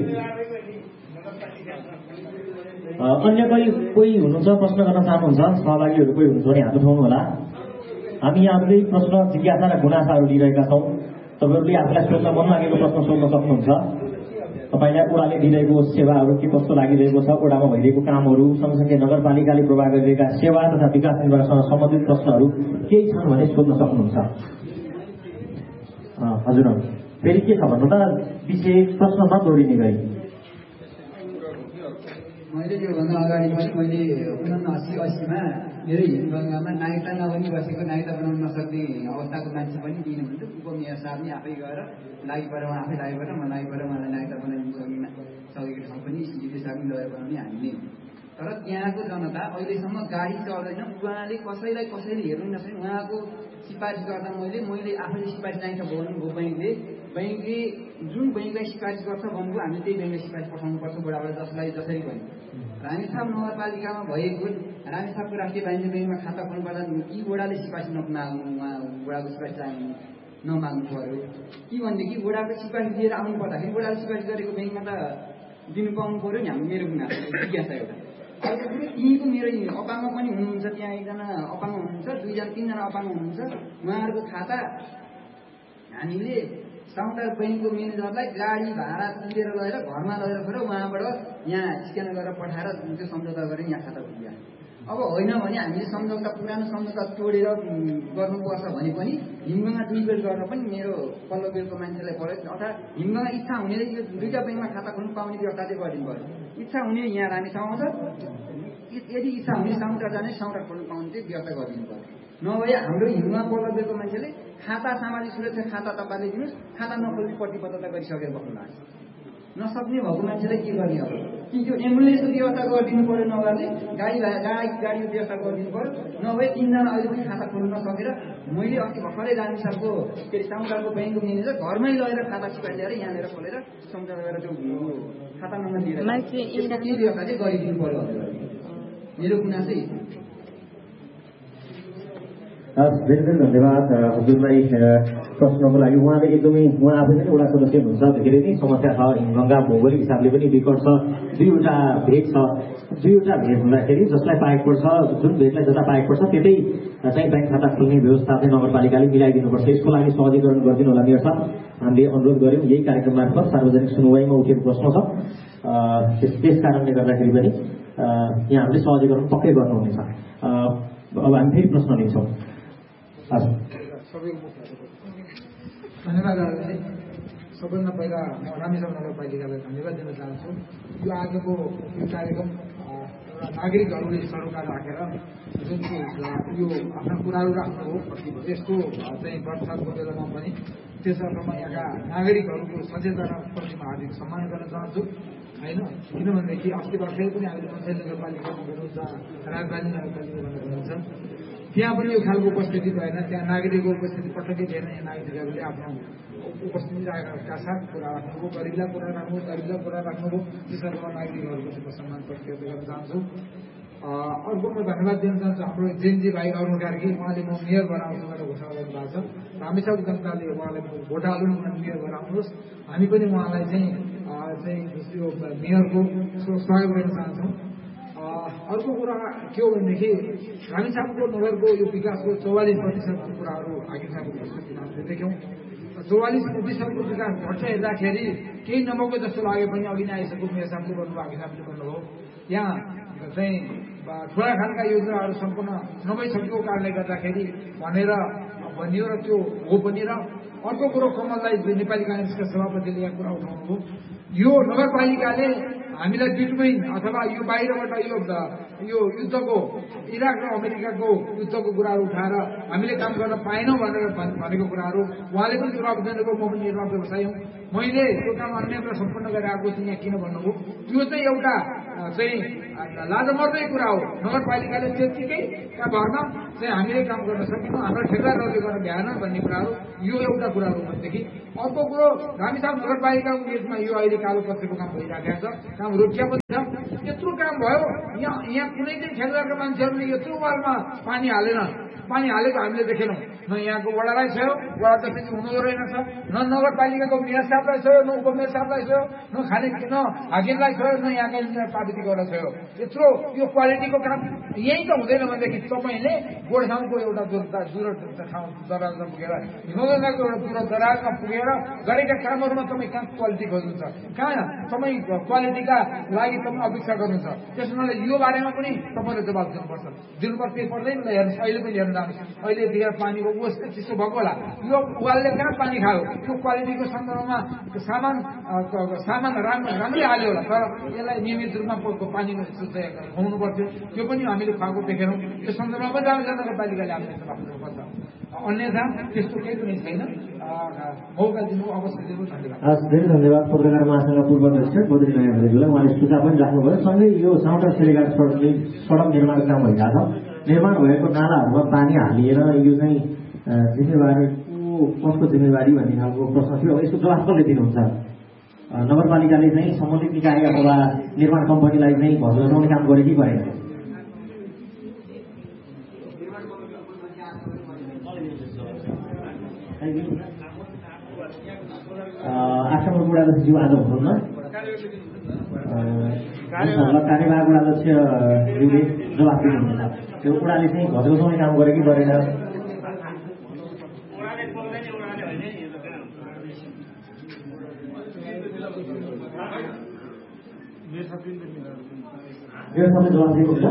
अन्य कोही कोही हुनुहुन्छ प्रश्न गर्न चाहनुहुन्छ? सहभागीहरू कोही हुनुहुन्छ भने हात उठाउनु होला। हामी यहाँहरूले प्रश्न जिज्ञासा र गुनासाहरू लिइरहेका छौँ। तपाईँहरूले आफूलाई सोध्न मन लागेको प्रश्न सोध्न सक्नुहुन्छ। तपाईँलाई ओडाले दिइरहेको सेवाहरू के कस्तो लागिरहेको छ, ओडामा भइरहेको कामहरू, सँगसँगै नगरपालिकाले प्रवाह गरिरहेका सेवा तथा विकास निर्माणसँग सम्बन्धित प्रश्नहरू केही छन् भने सोध्न सक्नुहुन्छ। हजुर, फेरि के छ भन्नु त, विषय प्रश्न नदोहोरिने गरी मैले योभन्दा अगाडि पनि मैले उनासी अस्सीमा मेरो हिमगङ्गामा नागरिकता नबनी बसेको नागरिकता बनाउन नसक्ने अवस्थाको मान्छे पनि दिनुहुन्थ्यो। उपमेयर साहबले आफै गएर लागि परेर आफै लागि परेर म लागि परेर मलाई नागरिकता बनाउन सकिन सकेको ठाउँ पनि सिडिपी साहबले लगेर बनाउने हामीले। तर त्यहाँको जनता अहिलेसम्म गाडी चल्दैन, उहाँले कसैलाई कसैले हेर्नु नसक्ने। उहाँको सिफारिस गर्दा मैले मैले आफैले सिफारिस चाहिन्छ बोल्नुभयो ब्याङ्कले ब्याङ्कले जुन ब्याङ्कलाई सिफारिस गर्छ भन्नुभयो हामीले त्यही ब्याङ्कलाई सिफारिस पठाउनुपर्छ बुढाबाट जसलाई जसरी भन्यो। रामेछाप नगरपालिकामा भएको रामेछापको राष्ट्रिय वाणिज्य ब्याङ्कमा खाता खोल्नुपर्दा कि वडाले सिफारिस नमाग्नु, उहाँ वडाको सिफारिस चाहनु नमाग्नु पर्यो कि भनेदेखि वडाको सिफारिस लिएर आउनु पर्दाखेरि वडाले सिफारिस गरेको ब्याङ्कमा त दिनु पाउनु पर्यो नि। हाम्रो मेरो गुनासो जिज्ञासा एउटा। अर्को कुरो त्यहीँको मेरो अपाङ्ग पनि हुनुहुन्छ, त्यहाँ एकजना अपाङ्ग हुनुहुन्छ, दुईजना तिनजना अपाङ्ग हुनुहुन्छ। उहाँहरूको खाता हामीले साउन्डर ब्याङ्कको म्यानेजरलाई गाडी भाडा तिरेर लगेर घरमा लगेर गएर उहाँबाट यहाँ स्क्यान गरेर पठाएर त्यो सम्झौता गरेर यहाँ खाता खुल्यो। अब होइन भने हामीले सम्झौता पुरानो सम्झौता तोडेर गर्नुपर्छ भने पनि हिमगङ्गा डिबेट गर्न पनि मेरो पल्लो बेलको मान्छेलाई पऱ्यो। अर्थात् हिमगङ्गा इच्छा हुनेले यो दुईवटा ब्याङ्कमा खाता खोल्नु पाउने व्यवस्था चाहिँ गरिदिनु पर्यो। इच्छा हुने यहाँ रामेछाप आउँछ, यदि इच्छा हुने साउन्डर जाने साउन्डर खोल्नु पाउने चाहिँ व्यवस्था गरिदिनु पर्यो। नभए हाम्रो हिमगङ्गा पल्लो बेलको मान्छेले खाता सामाजिक सुरक्षा खाता तपाईँले दिनुहोस्, खाता नखोल्ने प्रतिबद्धता गरिसकेर बस्नु लाग्छ। नसक्ने भएको मान्छेलाई के गर्ने अब? कि त्यो एम्बुलेन्सको व्यवस्था गरिदिनु पर्यो नगरले, गाडी गाडी गाडीको व्यवस्था गरिदिनु पर्यो। नभए तिनजना अहिले पनि खाता खोल्नु नसकेर मैले अस्ति भर्खरै रामेछापको के अरे साउन्डरको ब्याङ्कको म्यानेजर घरमै लगेर खाता सिपाइ ल्याएर यहाँनिर खोलेर सम्झौता गरेर त्यो खाता नम्बर दिएर त्यो व्यवस्था चाहिँ गरिदिनु पर्यो हजुर। मेरो गुनासो यही। हस्, धेरै धेरै धन्यवाद हजुरलाई प्रश्नको लागि। उहाँले एकदमै उहाँ आफै पनि वडा सदस्य हुनुहुन्छ, धेरै नै समस्या छ। हिमगङ्गा भौगोलिक हिसाबले पनि विकट छ, दुईवटा भेग छ। दुईवटा भेग हुँदाखेरि जसलाई पाएको पर्छ, जुन भेगलाई जता पाएको पर्छ त्यतै चाहिँ ब्याङ्क खाता खोल्ने व्यवस्था चाहिँ नगरपालिकाले मिलाइदिनुपर्छ। यसको लागि सहजीकरण गरिदिनु होला मेयर साहब, हामीले अनुरोध गऱ्यौँ। यही कार्यक्रम मार्फत सार्वजनिक सुनवाईमा उठेको प्रश्न छ, त्यस कारणले गर्दाखेरि पनि यहाँ हामीले सहजीकरण पक्कै गर्नुहुनेछ। अब हामी फेरि प्रश्न लिन्छौँ। धन्यवाद। सबभन्दा पहिला म रामेछाप नगरपालिकालाई धन्यवाद दिन चाहन्छु। यो आजको यो कार्यक्रम एउटा नागरिकहरूले सरोकार राखेर जुन चाहिँ यो आफ्ना कुराहरू राख्नुभयो त्यसको चाहिँ वर्षको बेलामा पनि त्यसर्थ म यहाँका नागरिकहरूको सचेतनाप्रति म हार्दिक सम्मान गर्न चाहन्छु होइन। किनभनेदेखि अस्ति वर्षै पनि हामीले पञ्चायत नगरपालिकामा गर्नुहुन्छ, राजधानी नगरपालिका गर्नुहुन्छ, त्यहाँ पनि यो खालको उपस्थिति भएन। त्यहाँ नागरिकको उपस्थिति पटक्कै थिएन। यहाँ नागरिकहरूले आफ्नो उपस्थिति राखेका साथ कुरा राख्नुभयो, गरिबलाई कुरा राख्नुभयो, गरिबलाई कुरा राख्नुभयो। त्यसर्थ म नागरिकहरूप्रति सम्मान व्यक्त गर्न चाहन्छु। अर्को म धन्यवाद दिन चाहन्छु हाम्रो जेनजी भाइ अरुण कार्की, उहाँले म मेयर बनाउँछु भनेर घोषणा गर्नुभएको छ। रामेछाप जनताले उहाँलाई भोट हाल्नु मेयर बनाउनुहोस्। हामी पनि उहाँलाई चाहिँ चाहिँ यो मेयरको सहयोग गर्न चाहन्छौँ। अर्को कुरा के हो भनेदेखि रामेछापको नगरको यो विकासको चौवालिस प्रतिशतको कुराहरू आगिसाको प्रस्तुतिमा हामीले देख्यौँ। चौवालिस प्रतिशतको विकास घट्छ हेर्दाखेरि केही नभएको जस्तो लागे पनि अघि नै आइसक्यो मेयर साहबले गर्नुभयो, आगे साहबले गर्नुभयो। यहाँ चाहिँ ठुला खालका योजनाहरू सम्पूर्ण नभइसकेको कारणले गर्दाखेरि भनेर भनियो र त्यो हो पनि। र अर्को कुरो कमललाई नेपाली काङ्ग्रेसका सभापतिले यहाँ कुरा उठाउनुभयो, यो नगरपालिकाले हामीलाई बिटुमै अथवा यो बाहिरबाट यो यो युद्धको इराक र अमेरिकाको युद्धको कुराहरू उठाएर हामीले काम गर्न पाएनौँ भनेर भनेको कुराहरू उहाँले पनि जवाब दिनुभयो। म पनि निर्माण व्यवसाय हुँ, मैले त्यो काम अन्यत्र सम्पन्न गरेर आएको छु, यहाँ किन भन्नुभयो? त्यो चाहिँ एउटा चाहिँ लाजमर्दै कुरा हो। नगरपालिकाले त्यत्तिकैका भरमा चाहिँ हामीले काम गर्न सकेनौँ, हाम्रो ठेकेदारहरूले गर्न भ्याएन भन्ने कुराहरू यो एउटा कुरा हो भनेदेखि। अर्को कुरो रामेछाप नगरपालिकाको केसमा यो अहिले कालो पत्रेको काम भइराखेको छ, काम रोकिया पनि छ। त्यत्रो काम भयो। यहाँ यहाँ कुनै चाहिँ क्षेत्रका मान्छेहरूले यत्रो वालमा पानी हालेन, पानी हालेको हामीले देखेनौँ। न यहाँको वडालाई सहयोग, वडा अध्यक्ष हुनुहुँदो रहेनछ, न नगरपालिकाको मेयर साहबलाई सहयोग, न उपमेयर साहबलाई सहयोग, न खाने न हाकिमलाई सहयोग, न यहाँका प्राविधिकहरूलाई सहयोग। यत्रो यो क्वालिटीको काम यही त हुँदैन भनेदेखि तपाईँले गोर्खाको एउटा दूर दूर ठाउँ दराजमा पुगेर हिमालयको एउटा दूर दराजमा पुगेर गरेका कामहरूमा तपाईँ कहाँ क्वालिटी खोज्नुहुन्छ, कहाँ तपाईँ क्वालिटीका लागि तपाईँ अपेक्षा गर्नुहुन्छ। त्यस हुनाले यो बारेमा पनि तपाईँले जवाब दिनुपर्छ। दिनुपर्छ केही पर्दैन ल, हेर्नुहोस् अहिले पनि हेर्नु जानुहोस्, अहिले दिएर पानीको उस्तो चिसो भएको होला। यो वालले कहाँ पानी खायो, यो क्वालिटीको सन्दर्भमा सामान सामान राम्रो राम्रै हाल्यो होला, तर यसलाई नियमित रूपमा पानीको खुवाउनु पर्थ्यो। त्यो पनि हामीले खुवाएको देखेनौँ। त्यो सन्दर्भमा पनि राम्रो नगरपालिकाले हामीले जवाब दिनुपर्छ। अन्यथा त्यस्तो केही पनि छैन। मौका दिनु, अवसर दिनु। धन्यवाद। धेरै धन्यवाद पत्रकार महासङ्घ पूर्व अध्यक्ष बद्री नयाँ भेजीलाई। उहाँले सुझाव पनि राख्नुभयो। सँगै यो साउटा सेलेघाट सडकले सडक निर्माणको काम भइरहेको छ। निर्माण भएको नालाहरूमा पानी हालिएर यो चाहिँ जिम्मेवारीको कसको जिम्मेवारी भन्ने खालको प्रश्न थियो। यसको जवाफ कसले दिनुहुन्छ? नगरपालिकाले चाहिँ सम्बन्धित निकाय अथवा निर्माण कम्पनीलाई चाहिँ घर जोगाउने काम गरे कि गरेन? आसामको गुडाध्यक्षज्यू आज हुनुहुन्न, कार्यवाहक गुडाध्यक्षज्यूले जवाफ दिनुहुनेछ। त्यो उडाले चाहिँ घर जोगाउने काम गरे कि गरेन? यो सबै जवाफ दिनुहुन्छ।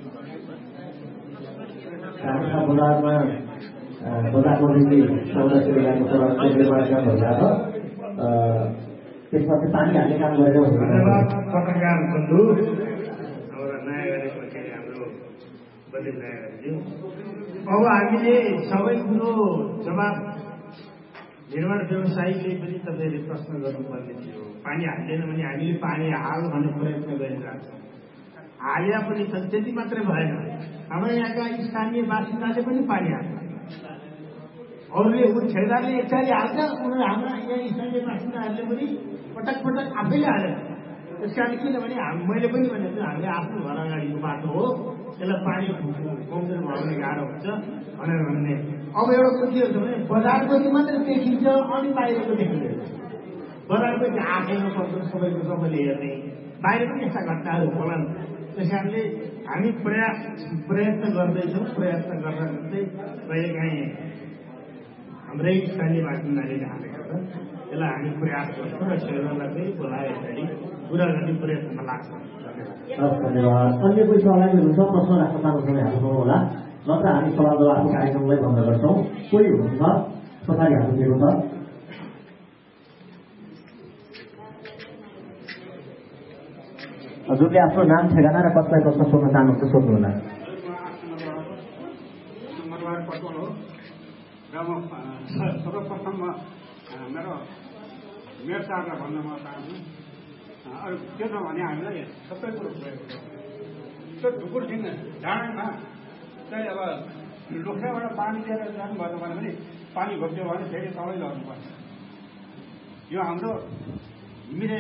बजारमा बजारको निम्ति सौदा सेवाको सडकको निर्माण काम भइरहेको छ। त्यसमा चाहिँ पानी हाल्ने काम गरेर पत्रकार बन्धु हाम्रो नयाँ गरेपछि हाम्रो बद्री नयाँ गरिदियो। अब हामीले सबै कुरो जवाब निर्माण व्यवसायीले पनि तपाईँले प्रश्न गर्नुपर्ने थियो। पानी हाल्दैन भने हामीले पानी हाल भन्ने प्रयत्न गरिरहेको छौँ। हालिया पनि त त्यति मात्रै भएन, हाम्रो यहाँका स्थानीय बासिन्दाले पनि पानी हाल्छ। अरूले ऊ ठेकेदारले एकचाली हाल्छ, उनीहरू हाम्रा यहाँ स्थानीय बासिन्दाहरूले पनि पटक पटक आफैले हाल्छ। त्यस कारण किनभने मैले पनि भनेको हामीले आफ्नो घर अगाडिको बाटो हो, त्यसलाई पानी कमजोर भयो भने गाह्रो हुन्छ भनेर भन्ने। अब एउटा कुरो के हुन्छ भने बजारपछि मात्रै देखिन्छ, अनि बाहिरको देखिँदैन। बजारपछि आँखेमा पर्छ सबैको, सबैले हेर्ने, बाहिर पनि यस्ता घटनाहरू होलान्। त्यस कारणले हामी प्रयास प्रयत्न गर्दैछौँ। प्रयत्न गर्दा गर्दै कहिलेकाहीँ हाम्रै स्थानीय बासिन्दाले हालेका छन्, त्यसलाई हामी प्रयास गर्छौँ र सेवालाई पनि बोलाए गरी पुरा गर्ने प्रयत्नमा लाग्छौँ। धन्यवाद। अन्य कोही सवाल हुनुहुन्छ? प्रश्न राख्न चाहनुहुन्छ हाल्नु होला, नत्र हामी सवाल जवाफको कार्यक्रमलाई बन्द गर्छौँ। कोही हुनुहुन्छ पछाडि हाल्नु दिएको छ? हजुरले आफ्नो नाम ठेगाना र कसलाई प्रश्न सोध्न चाहनुहुन्छ सोध्नुहोला। सर्वप्रथम मेरो मेयर साहबलाई भन्न म चाहन्छु, अरू के छ भने हामीलाई सबै कुरो प्रयोग गर्छ। त्यो ढुकुरसिङ डाँडामा चाहिँ अब लोखियाबाट पानी लिएर जानुभयो भने पनि पानी घोप्यो भने फेरि तलै लग्नुपर्छ। यो हाम्रो घिमिरे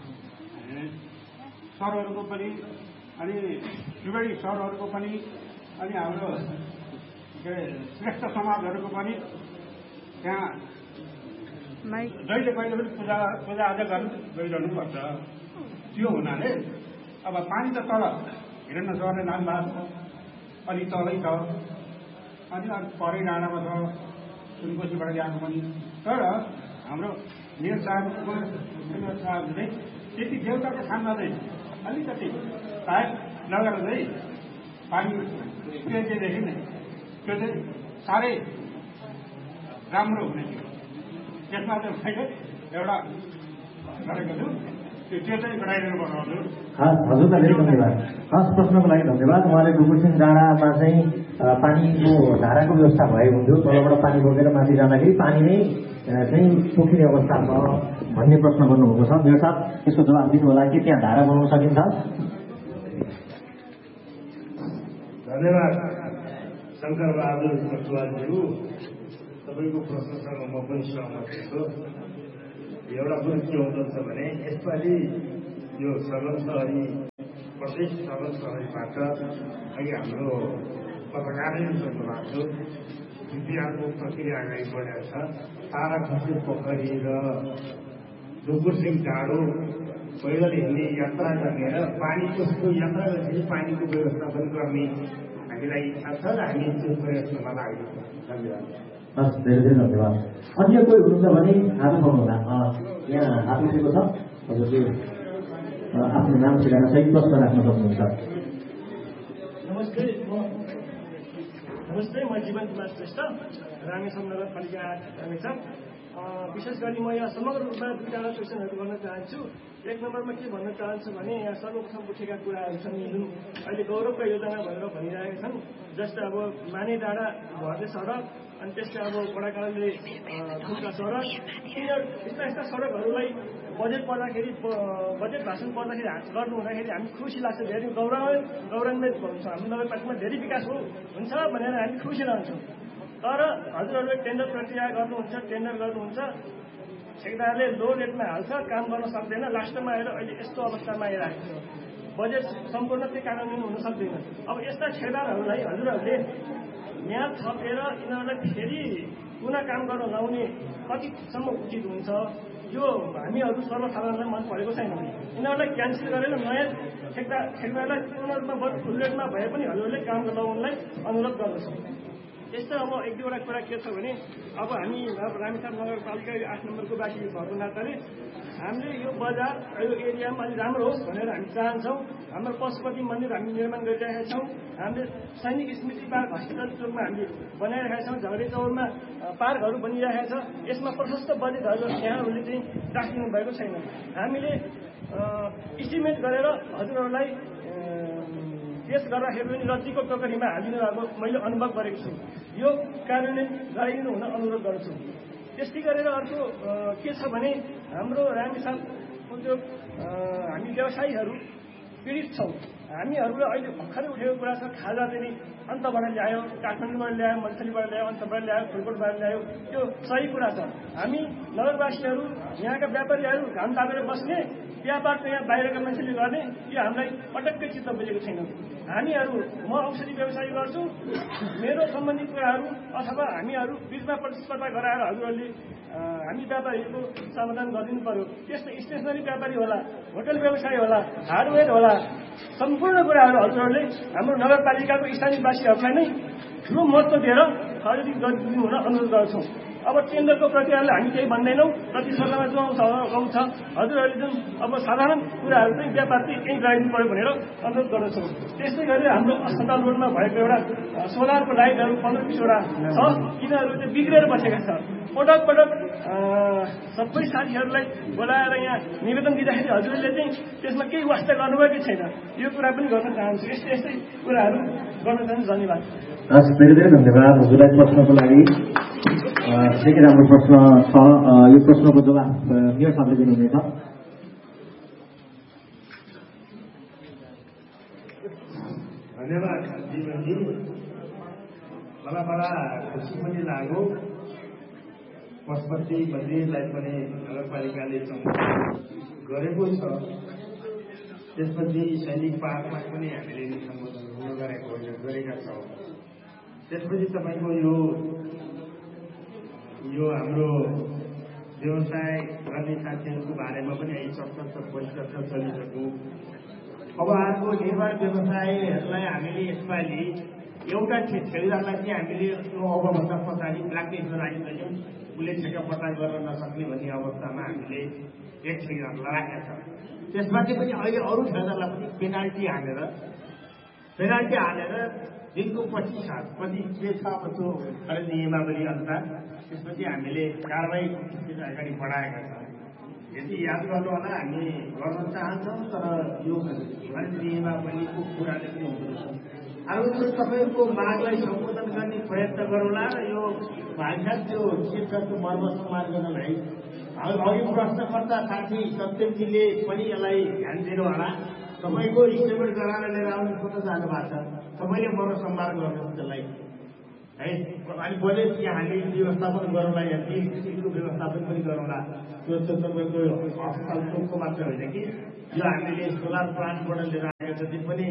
सरहरूको पनि, अनि त्रिवेणी सरहरूको पनि, अनि हाम्रो के अरे श्रेष्ठ समाजहरूको पनि त्यहाँ जहिले कहिले पनि पूजा पूजा आजा गर्नु गइरहनुपर्छ। त्यो हुनाले अब पानी त तल हिरण्य सरले नाम भएको छ, अलिक तलै छ, अनि अलिक परै डाँडामा छ, सुनकोसीबाट ल्याएको पनि। तर हाम्रो मेयर साहबको मेयर साहबले चाहिँ त्यति देउताको खानमा चाहिँ अलिकति सायद लगेर चाहिँ पानी पेजेदेखि नै त्यो चाहिँ साह्रै राम्रो हुने थियो। त्यसमा चाहिँ मैले एउटा गरेको छु, त्यो चाहिँ गराइदिनु पर्छ हजुर। हस्, हजुरलाई धेरै धन्यवाद। हस्, प्रश्नको लागि धन्यवाद। उहाँले ढुकुरसिङ डाँडामा चाहिँ पानीको धाराको व्यवस्था भए हुन्थ्यो, तलबाट पानी बोकेर माथि जाँदाखेरि पानी नै चाहिँ पोखिने अवस्था छ भन्ने प्रश्न गर्नुभएको छ। मेरो साथ यसको जवाब दिनु होला कि त्यहाँ धारा बनाउन सकिन्छ? धन्यवाद शङ्कर बहादुर कटुवालज्यू। तपाईँको प्रश्नसँग म पनि सहमत छु। एउटा कुरो के हुँदछ भने यसपालि यो सगन सहरी प्रदेश सदन समितिबाट अघि हाम्रो पत्रकारले सोध्नु भएको थियो डिपिआरको प्रक्रिया अगाडि बढेको छ। तारा खसी पोखरी र ढुकुरसिंह डाँडो पैदल हिँड्ने यात्रा गर्ने र पानीको यात्रा गरेपछि पानीको व्यवस्थापन गर्ने हामीलाई इच्छा छ र हामी त्यो प्रयत्नमा लाग्छौँ। धन्यवाद। हस्, धेरै धेरै धन्यवाद। अन्य कोही हुनुहुन्छ भने हात उठाउनुहोला। यहाँ हात उठेको छ, हजुरले आफ्नो नाम ठेगाना सहित प्रश्न राख्न सक्नुहुन्छ। नमस्ते, म नमस्ते म जीवन कुमार श्रेष्ठ, रामेछाप नगरपालिका रामेछाप। विशेष गरी म यहाँ समग्र रूपमा दुईवटा क्वेसनहरू गर्न चाहन्छु। एक नम्बरमा के भन्न चाहन्छु भने यहाँ सर्वप्रथम उठेका कुराहरू छन् जुन अहिले गौरवका योजना भनेर भनिरहेका छन्, जस्तै अब माने डाँडा भर्ने सडक, अनि त्यसका अब बडाकालले ठुल्का सडक, यिनीहरू यस्ता यस्ता सडकहरूलाई बजेट पर्दाखेरि बजेट भाषण पर्दाखेरि गर्नु हुँदाखेरि हामी खुसी लाग्छ, धेरै गौरव गौरवान्वित हुन्छ। हाम्रो नगरपालिकामा धेरै विकास हो हुन्छ भनेर हामी खुसी रहन्छौँ। तर हजुरहरूले टेन्डर प्रक्रिया गर्नुहुन्छ, टेन्डर गर्नुहुन्छ, ठेकेदारले लो रेटमा हाल्छ, काम गर्न सक्दैन, लास्टमा आएर अहिले यस्तो अवस्थामा आइरहेको छ। बजेट सम्पूर्ण चाहिँ कार्यान्वयन हुन सक्दैन। अब यस्ता ठेकेदारहरूलाई हजुरहरूले म्याद थपेर यिनीहरूलाई फेरि पुनः काम गर्न लाउने कतिसम्म उचित हुन्छ, यो हामीहरू सर्वसाधारणलाई मन परेको छैन। यिनीहरूलाई क्यान्सल गरेर नयाँ ठेकदार ठेकदारलाई पूर्ण रूपमा फुल रेटमा भए पनि हजुरहरूले काम लगाउनलाई अनुरोध गर्दछौँ। यस्तो अब एक दुईवटा कुरा के छ भने अब हामी रामेछाप नगरपालिका आठ नम्बरको बासी भएको नाताले हामीले यो बजार यो एरियामा अलिक राम्रो होस् भनेर हामी चाहन्छौँ। हाम्रो पशुपति मन्दिर हामी निर्माण गरिरहेका छौँ। हामीले सैनिक स्मृति पार्क हस्पिटल चोकमा हामीले बनाइरहेका छौँ। झगडे चौरमा पार्कहरू बनिरहेको छ। यसमा प्रशस्त बजेटहरू यहाँहरूले चाहिँ राखिदिनु भएको छैन। हामीले इस्टिमेट गरेर हजुरहरूलाई पेस गर्दाखेरि पनि रद्दीको टोकरीमा हालिदिनु भएको मैले अनुभव गरेको छु। यो कार्यान्वयन गराइदिनु हुन अनुरोध गर्छु। त्यस्तै गरेर अर्को के छ भने हाम्रो रामेछाप उद्योग हामी व्यवसायीहरू पीडित छौँ। हामीहरूलाई अहिले भर्खरै उठेको कुरा छ, खाजा पनि अन्तबाट ल्यायो, काठमाडौँबाट ल्यायो, मन्थलीबाट ल्यायो, अन्तबाट ल्यायो, फुलकोटबाट ल्यायो, त्यो सही कुरा छ। हामी नगरवासीहरू यहाँका व्यापारीहरू घाम तापेर बस्ने, व्यापार त यहाँ बाहिरका मान्छेले गर्ने, यो हामीलाई पटक्कै चित्त बुझेको छैन। हामीहरू म औषधि व्यवसाय गर्छु, मेरो सम्बन्धित कुराहरू अथवा हामीहरू बिचमा प्रतिस्पर्धा गराएर हजुरहरूले हामी व्यापारीहरूको समाधान गरिदिनु पर्यो। त्यस्तो स्टेसनरी व्यापारी होला, होटल व्यवसाय होला, हार्डवेयर होला, सम्पूर्ण कुराहरू हजुरहरूले हाम्रो नगरपालिकाको स्थानीयवासीहरूलाई नै ठुलो महत्त्व दिएर खरिद गरिदिनु हुन अनुरोध गर्छौँ। अब टेन्डरको प्रक्रियालाई हामी केही भन्दैनौँ, प्रतिस्पर्धामा जो आउँछ आउँछ हजुरहरूले जुन अब साधारण कुराहरू चाहिँ व्यापार चाहिँ यहीँ गराइदिनु पऱ्यो भनेर अनुरोध गर्दछौँ। त्यस्तै गरेर हाम्रो अस्पताल रोडमा भएको एउटा सोलरको लाइटहरू पन्ध्र बिसवटा छ, यिनीहरू चाहिँ बिग्रेर बसेका छ। पटक पटक सबै साथीहरूलाई बोलाएर यहाँ निवेदन दिँदाखेरि हजुरहरूले चाहिँ त्यसमा केही वास्ता गर्नुभएकै छैन। यो कुरा पनि गर्न चाहन्छु। यस्तै यस्तै कुराहरू गर्न चाहन्छु। धन्यवाद। हस्, धेरै धेरै धन्यवाद हजुरलाई प्रश्नको लागि। निकै राम्रो प्रश्न छ। यो प्रश्नको जवाब मेयर साहबले दिनुहुनेछ। धन्यवाद जीवनजी। मलाई बडा खुसी पनि लाग्यो। पशुपति मन्दिरलाई पनि नगरपालिकाले गरेको छ। त्यसपछि सैनिक पार्कमा पनि हामीले सम्बोधन गरेको गरेका छौँ। त्यसपछि तपाईँको यो यो हाम्रो व्यवसाय गर्ने साथीहरूको बारेमा पनि अहिले चर्चा परिचर्चा चलिसक्यो। अब अर्को निर्माण व्यवसायहरूलाई हामीले यसपालि एउटा ठेकेदारलाई चाहिँ हामीले अबभन्दा पछाडि ब्ल्याकलिस्ट राखिदिन्छौँ, उसले ठेका पट्टा गर्न नसक्ने भन्ने अवस्थामा हामीले एक ठेकेदारलाई राखेका छौँ। त्यसमाथि पनि अहिले अरू ठेकेदारलाई पनि पेनाल्टी हालेर पेनाल्टी हालेर दिनको पच्चिस पच्चिस के छ अब त्यो खरिद नियमावली अनुसार त्यसपछि हामीले कारवाही अगाडि बढाएका छौँ। यदि याद गर्नु होला हामी गर्न चाहन्छौँ, तर यो खरिद नियमावलीको कुराले पनि हुँदो रहेछ। अब त्यो तपाईँको मागलाई सम्बोधन गर्ने प्रयत्न गरौँला र यो भाइसा त्यो क्षेत्रको मर्मसम्मान गर्नलाई अघि प्रश्नकर्ता साथी सत्यमजीले पनि यसलाई ध्यान दिनु होला। तपाईँको स्टेटमेन्ट गराएर लिएर आउनु खोज्न जानु भएको छ, तपाईँले मर्मसम्मान गर्नुहोस् त्यसलाई है। अनि पहिले कि हामी व्यवस्थापन गरौँला या टिकको व्यवस्थापन पनि गरौँला। त्यो चाहिँ तपाईँको अस्पतालको मात्र होइन कि यो हामीले सोलर प्लान्टबाट लिएर आएको जति पनि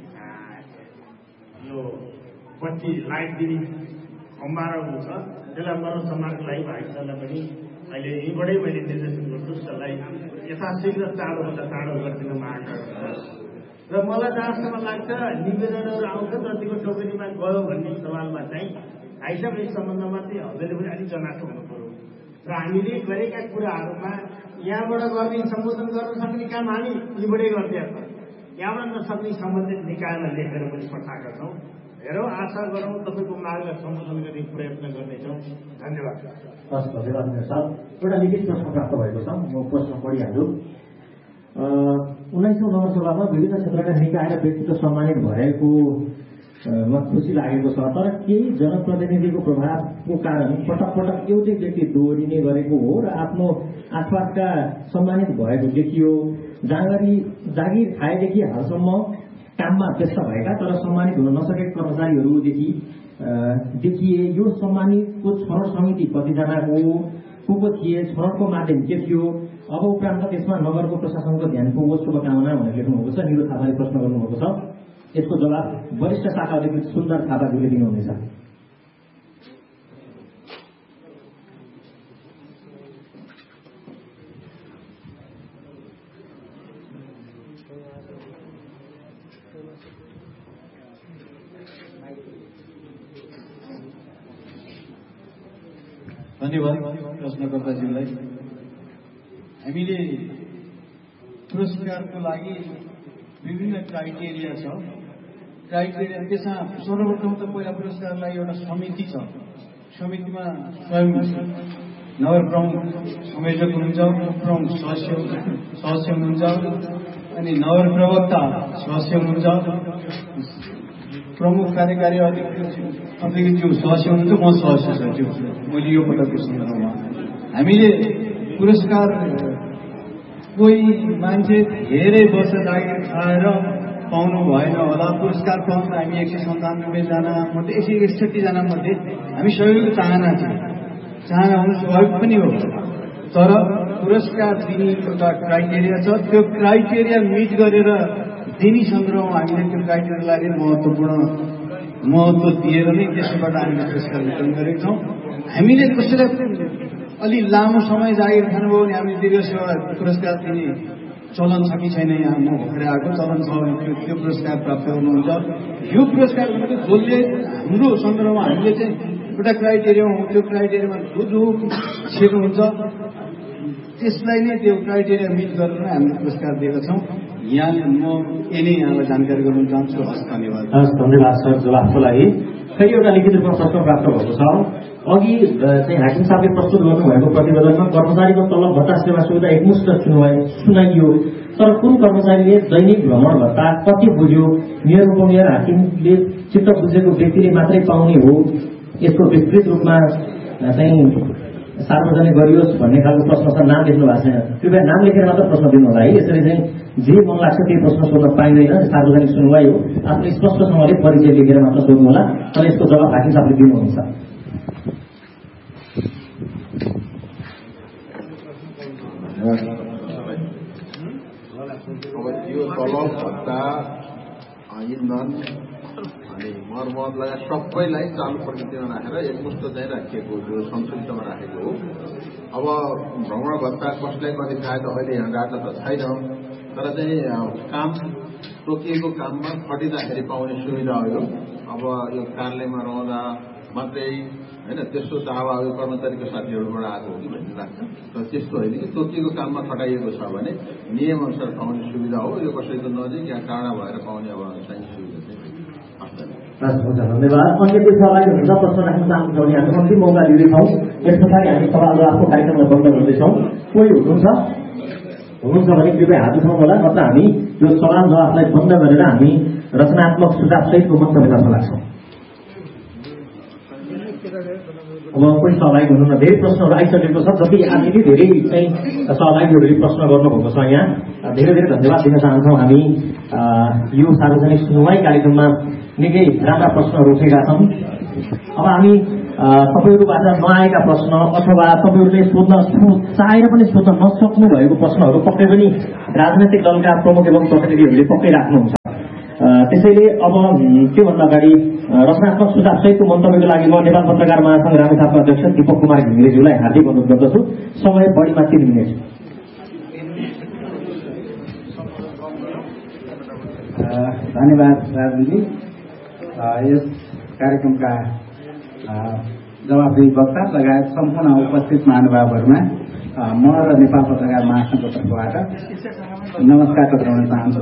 यो बत्ती लाइट दिने खम्बाहरू छ त्यसलाई मरसम्मानको लागि भाइसहरूलाई पनि अहिले यहीँबाटै मैले निर्देशन गर्छु त्यसलाई यथाशीघ्र चाँडोभन्दा चाँडो गरिदिन माग र मलाई जहाँसम्म लाग्छ निवेदनहरू आउँछ जतिको टोकरीमा गयो भन्ने सवालमा चाहिँ भाइसाब यस सम्बन्धमा चाहिँ हजुरले पनि अलिक जनाएको हुनु पर्यो र हामीले गरेका कुराहरूमा यहाँबाट गर्ने सम्बोधन गर्न सक्ने काम हामी यहीँबाटै गरिदिएको छ। यहाँबाट नसक्ने सम्बन्धित निकायलाई लेखेर पनि पठाएका छौँ। हेरौँ, आशा गरौँ तपाईँको मागलाई सम्बोधन गर्ने प्रयत्न गर्नेछौँ। धन्यवाद। हस्, धन्यवाद सर। एउटा लिखित प्रश्न प्राप्त भएको छ, म प्रश्न पढिहाल्छु। उन्नाइसौँ नगरसभामा विभिन्न क्षेत्रका निकाय र व्यक्तित्व सम्मानित भएको मा खुसी लागेको छ, तर केही जनप्रतिनिधिको प्रभावको कारण पटक पटक एउटै व्यक्ति दोहोरिने गरेको हो र आफ्नो आसपासका सम्मानित भएको देखियो। जागिरी जागिर खाएदेखि हालसम्म काममा व्यस्त भएका तर सम्मानित हुन नसकेका कर्मचारीहरूदेखि देखिए। यो सम्मानितको छनौट समिति कतिजनाको को को थिए, छनौटको माध्यम के थियो, अब उपरान्त त्यसमा नगरको प्रशासनको ध्यान पुगोस्, शुभकामना भनेर लेख्नुभएको छ। निरो थापाले प्रश्न गर्नुभएको छ, यसको जवाब वरिष्ठ शाखा अधिकृत सुन्दर थापाज्यूले दिनुहुनेछ। धन्यवाद प्रश्नकर्ताज्यूलाई। हामीले पुरस्कारको लागि विभिन्न क्राइटेरिया छ। क्राइटेरिया त्यसमा सर्वप्रथम त पहिला पुरस्कारलाई एउटा समिति छ। समितिमा स्वयं नगर प्रमुख संयोजक हुनुहुन्छ, प्रमुख सदस्य सदस्य हुनुहुन्छ, अनि नगर प्रवक्ता सदस्य हुनुहुन्छ, प्रमुख कार्यकारी अधिकृतज्यू सदस्य हुनुहुन्छ, म सदस्य छ। त्यो मैले यो पटकको सन्दर्भमा हामीले पुरस्कार कोही मान्छे धेरै वर्ष जागिर खाएर पाउनु भएन होला। पुरस्कार पाउनु हामी एक सय सन्तानब्बेजना मध्ये एक सय एकसठीजना मध्ये हामी सबैको चाहना थियो, चाहना हुनु स्वाभाविक पनि हो। तर पुरस्कार दिने एउटा क्राइटेरिया छ, त्यो क्राइटेरिया मिट गरेर दिने सन्दर्भमा हामीले त्यो क्राइटेरियालाई महत्त्वपूर्ण महत्त्व दिएर नै त्यसबाट हामीले पुरस्कार वितरण गरेका छौँ। हामीले कसैलाई अलि लामो समय जागिर खानुभयो भने हामीले दीर्घ सेवा पुरस्कार दिने चलन छ कि छैन, यहाँ म भर्खरै आएको चलन छ भने त्यो पुरस्कार प्राप्त गर्नुहुन्छ। यो पुरस्कार भनेको जसले हाम्रो सन्दर्भमा हामीले चाहिँ एउटा क्राइटेरिया हो, त्यो क्राइटेरियामा जो जो छेको हुन्छ त्यसलाई नै त्यो क्राइटेरिया मिट गरेर नै हामीले पुरस्कार दिएका छौँ। यहाँ म यही यहाँलाई जानकारी गराउन चाहन्छु। हस्, धन्यवाद। हस्, धन्यवाद सर जवाफको लागि। फेरि एउटा लिखित रूपमा प्रश्न प्राप्त भएको छ। अघि चाहिँ हाकिम साहबले प्रस्तुत गर्नुभएको प्रतिवेदनमा कर्मचारीको तलब भत्ता सेवा सुविधा एकमुष्ट सुनाइयो, तर कुन कर्मचारीले दैनिक भ्रमण भत्ता कति बुझ्यो, मेयर उपमेयर हाकिमले चित्त बुझेको व्यक्तिले मात्रै पाउने हो, यसको विस्तृत रूपमा चाहिँ सार्वजनिक गरियोस् भन्ने खालको प्रश्न छ। नाम लेख्नु भएको छैन, कृपया नाम लेखेर मात्र प्रश्न दिनु होला है। यसरी चाहिँ जे मन लाग्छ त्यही प्रश्न सोध्न पाइँदैन, सार्वजनिक सुनवाई हो। आफ्नो स्पष्टसँगले परिचय लेखेर मात्र सोध्नु होला, तर यसको जवाब हाकिम साहबले दिनुहुन्छ। अब यो तलब भत्ता इन्धन अनि मर्मत लगायत सबैलाई चालु प्रकृतिमा राखेर एकमुष्ट चाहिँ राखिएको, जो संशुल्कमा राखेको हो। अब भ्रमण भत्ता कसलाई कति खाए त अहिले यहाँ डाटा त छैन, तर चाहिँ काम तोकिएको काममा खटिँदाखेरि पाउने सुविधा हो यो। अब यो कार्यालयमा रहँदा मात्रै होइन, त्यस्तो दावा यो कर्मचारीको साथीहरूबाट आएको हो कि भन्ने लाग्छ। तर त्यस्तो होइन कि तोकिएको काममा खटाइएको छ भने नियम अनुसार पाउने सुविधा हो यो। कसैको नजिक या टाढा भएर पाउने अब चाहिने सुविधा चाहिँ हुन्छ। धन्यवाद। अन्य कोही सहभागी हुनुहुन्छ, प्रश्न राख्न चाहनुहुन्छ भने हामी कम्ती मौका दिँदैछौँ। यस पछाडि हामी सवाल जवाफको कार्यक्रमलाई बन्द गर्दैछौँ। कोही हुनुहुन्छ हुनुहुन्छ भने कृपया हात उठाउनु होला, नत्र हामी यो सवाल जवाफलाई बन्द गरेर हामी रचनात्मक सुझाव सहितको मन्तव्यतर्फ लाग्छौँ। अब कोही सहभागी हुनुहुन्न, धेरै प्रश्नहरू आइसकेको छ, जति हामीले धेरै चाहिँ सहभागीहरूले प्रश्न गर्नुभएको छ। यहाँ धेरै धेरै धन्यवाद दिन चाहन्छौँ। हामी यो सार्वजनिक सुनवाई कार्यक्रममा निकै राम्रा प्रश्नहरू उठेका छन्। अब हामी तपाईँहरूबाट नआएका प्रश्न अथवा तपाईँहरूले सोध्न चाहेर पनि सोध्न नसक्नु भएको प्रश्नहरू पक्कै पनि राजनैतिक दलका प्रमुख एवं प्रतिनिधिहरूले पक्कै राख्नुहुन्छ। त्यसैले अब त्योभन्दा अगाडि रचनात्मक सुझावसहितको मन्तव्यको लागि म नेपाल पत्रकार महासंघ रामेछापका अध्यक्ष दीपक कुमार घिमिरेज्यूलाई हार्दिक अनुरोध गर्दछु। समय बढीमा तीन मिनट। धन्यवाद राजनीति। यस कार्यक्रमका जवाफदेही वक्ता लगायत सम्पूर्ण उपस्थित महानुभावहरूमा म र नेपाल पत्रकार महासंघको तर्फबाट नमस्कार टक्राउन चाहन्छु।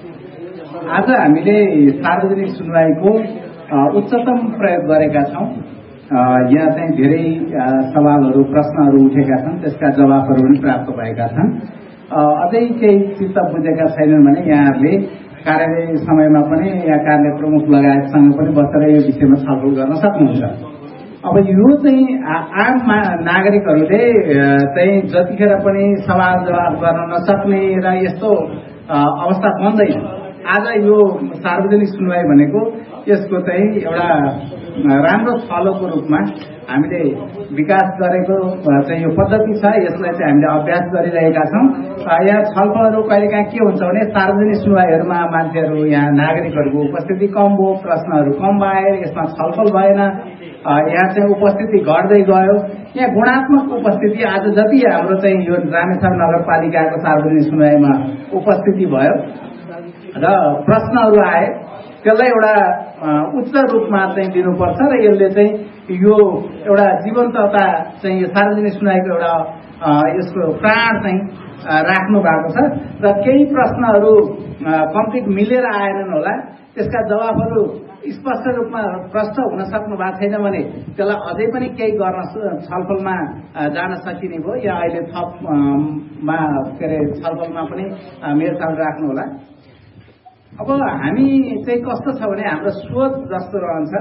आज हामीले सार्वजनिक सुनवाईको उच्चतम प्रयोग गरेका छौँ। यहाँ चाहिँ धेरै सवालहरू प्रश्नहरू उठेका छन्, त्यसका जवाफहरू पनि प्राप्त भएका छन्। अझै केही चित्त बुझेका छैनन् भने यहाँहरूले कार्यालय समयमा पनि यहाँ कार्यालय प्रमुख लगायतसँग पनि बसेर यो विषयमा छलफल गर्न सक्नुहुन्छ। अब यो चाहिँ आम नागरिकहरूले चाहिँ जतिखेर पनि सवाल जवाफ गर्न नसक्ने र यस्तो अवस्था बन्दैन। आज यो सार्वजनिक सुनवाई भनेको यसको चाहिँ एउटा राम्रो छलोको रूपमा हामीले विकास गरेको चाहिँ यो पद्धति छ। यसलाई चाहिँ हामीले अभ्यास गरिरहेका छौँ। यहाँ छलफलहरू कहिलेकाहीँ के हुन्छ भने सार्वजनिक सुनवाईहरूमा मान्छेहरू यहाँ नागरिकहरूको उपस्थिति कम भयो, प्रश्नहरू कम आए, यसमा छलफल भएन, यहाँ चाहिँ उपस्थिति घट्दै गयो। यहाँ गुणात्मक उपस्थिति आज जति हाम्रो चाहिँ यो रामेछाप नगरपालिकाको सार्वजनिक सुनवाईमा उपस्थिति भयो र प्रश्नहरू आए, त्यसलाई एउटा उच्च रूपमा चाहिँ दिनुपर्छ र यसले चाहिँ यो एउटा जीवन्तता चाहिँ यो सार्वजनिक सुनवाईको एउटा यसको प्राण चाहिँ राख्नु भएको छ। र केही प्रश्नहरू कम्प्लिट मिलेर आएनन् होला, त्यसका जवाफहरू स्पष्ट रूपमा प्रश्न हुन सक्नु भएको छैन भने त्यसलाई अझै पनि केही गर्न छलफलमा जान सकिने भयो। या अहिले थपमा के अरे छलफलमा पनि मेलचाल राख्नु होला। अब हामी चाहिँ कस्तो छ भने हाम्रो सोच जस्तो रहन्छ,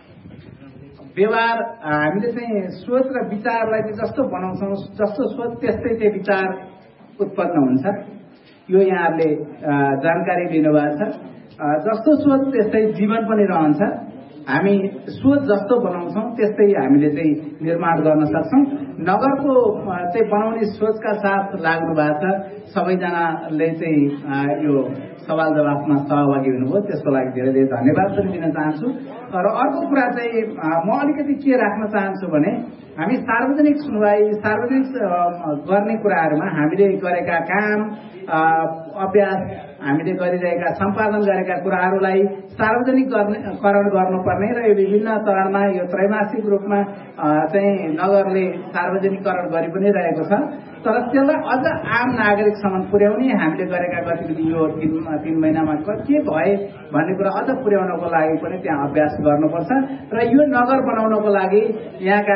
व्यवहार हामीले चाहिँ सोच र विचारलाई चाहिँ जस्तो बनाउँछौँ, जस्तो सोच त्यस्तै चाहिँ विचार उत्पन्न हुन्छ। यो यहाँहरूले जानकारी लिनुभएको छ। जस्तो सोच त्यस्तै जीवन पनि रहन्छ। हामी सोच जस्तो बनाउँछौँ त्यस्तै हामीले चाहिँ निर्माण गर्न सक्छौँ। नगरको चाहिँ बनाउने सोचका साथ लाग्नु भएको छ। सबैजनाले चाहिँ यो सवाल जवाफमा सहभागी हुनुभयो, त्यसको लागि धेरै धेरै धन्यवाद पनि दिन चाहन्छु। र अर्को कुरा चाहिँ म अलिकति के राख्न चाहन्छु भने हामी सार्वजनिक सुनवाई सार्वजनिक गर्ने कुराहरूमा हामीले गरेका काम अभ्यास हामीले गरिरहेका सम्पादन गरेका कुराहरूलाई सार्वजनिक गर्ने करण गर्नुपर्ने र यो विभिन्न चरणमा यो त्रैमासिक रूपमा चाहिँ नगरले सार्वजनिकरण गरि पनि रहेको छ। तर त्यसलाई अझ आम नागरिकसम्म पुर्याउने हामीले गरेका गतिविधि यो तीन तीन महिनामा के भए भन्ने कुरा अझ पुर्याउनको लागि पनि त्यहाँ अभ्यास गर्नुपर्छ। र यो नगर बनाउनको लागि यहाँका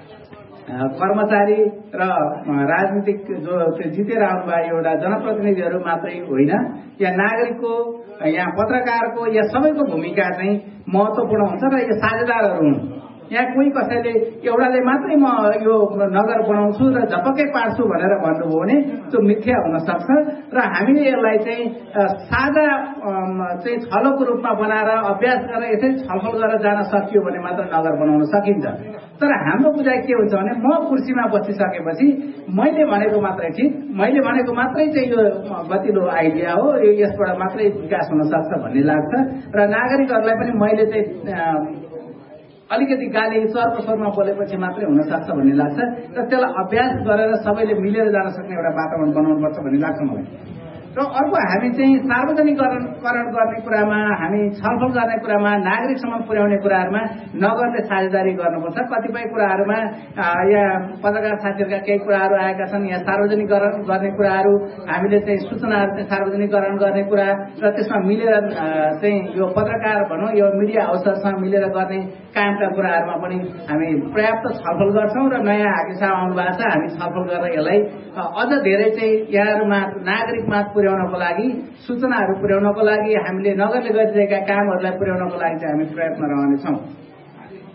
कर्मचारी र राजनीतिक जो जितेर आउनुभयो एउटा जनप्रतिनिधिहरू मात्रै होइन, यहाँ नागरिकको, यहाँ पत्रकारको, यहाँ सबैको भूमिका चाहिँ महत्त्वपूर्ण हुन्छ र यो साझेदारहरू हुन्। यहाँ कोही कसैले एउटाले मात्रै म यो नगर बनाउँछु र झपक्कै पार्छु भनेर भन्नुभयो भने त्यो मिथ्या हुन सक्छ। र हामीले यसलाई चाहिँ साझा चाहिँ छलोको रूपमा बनाएर अभ्यास गरेर यसै छलफल गरेर जान सकियो भने मात्र नगर बनाउन सकिन्छ। तर हाम्रो बुझाइ के हुन्छ भने म कुर्सीमा बसिसकेपछि मैले भनेको मात्रै ठिक, मैले भनेको मात्रै चाहिँ यो गतिलो आइडिया हो, यो यसबाट मात्रै विकास हुन सक्छ भन्ने लाग्छ। र नागरिकहरूलाई पनि मैले चाहिँ अलिकति गाली चर्को स्वरमा बोलेपछि मात्रै हुन सक्छ भन्ने लाग्छ। र त्यसलाई अभ्यास गरेर सबैले मिलेर जान सक्ने एउटा वातावरण बनाउनुपर्छ भन्ने लाग्छ मलाई। र अर्को हामी चाहिँ सार्वजनिकरण गर्ने कुरामा, हामी छलफल गर्ने कुरामा, नागरिकसम्म पुर्याउने कुराहरूमा नगरले साझेदारी गर्नुपर्छ। कतिपय कुराहरूमा यहाँ पत्रकार साथीहरूका केही कुराहरू आएका छन्। यहाँ सार्वजनिकरण गर्ने कुराहरू हामीले चाहिँ सूचनाहरू चाहिँ सार्वजनिकरण गर्ने कुरा र त्यसमा मिलेर चाहिँ यो पत्रकार भनौँ यो मिडिया हाउसहरूसँग मिलेर गर्ने कामका कुराहरूमा पनि हामी पर्याप्त छलफल गर्छौँ। र नयाँ हाकिमसाहब आउनु भएको छ, हामी छलफल गरेर यसलाई अझ धेरै चाहिँ यहाँहरूमा नागरिकमा पुर्याउनको लागि, सूचनाहरू पुर्याउनको लागि, हामीले नगरले गरिरहेका कामहरूलाई पुर्याउनको लागि चाहिँ हामी प्रयत्न रहनेछौँ।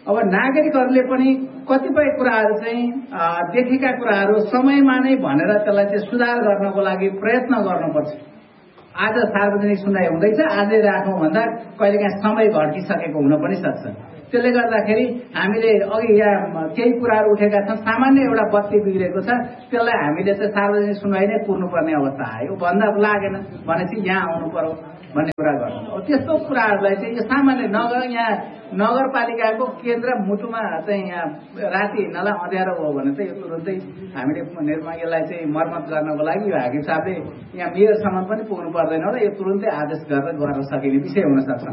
अब नागरिकहरूले पनि कतिपय कुराहरू चाहिँ देखेका कुराहरू समयमा नै भनेर त्यसलाई चाहिँ सुधार गर्नको लागि प्रयत्न गर्नुपर्छ। आज सार्वजनिक सुनाइ हुँदैछ, आजै राखौँ भन्दा कहिलेकाहीँ समय घट्किसकेको हुन पनि सक्छ। त्यसले गर्दाखेरि हामीले अघि यहाँ केही कुराहरू उठेका छन्। सामान्य एउटा बत्ती बिग्रेको छ, त्यसलाई हामीले चाहिँ सार्वजनिक सुनवाई नै पुर्नुपर्ने अवस्था आयो। भन्दा लागेन भनेपछि यहाँ आउनु पर्यो भन्ने कुरा गर्नु। अब त्यस्तो कुराहरूलाई चाहिँ यो सामान्य नगर यहाँ नगरपालिकाको केन्द्र मुटुमा चाहिँ यहाँ राति हिँड्नलाई अँध्यारो हो भने चाहिँ यो तुरुन्तै हामीले निर्माण यसलाई चाहिँ मर्मत गर्नको लागि यो हाकिम साहबले यहाँ मेयरसम्म पनि पुग्नु पर्दैन र यो तुरुन्तै आदेश गरेर गर्न सकिने विषय हुन सक्छ।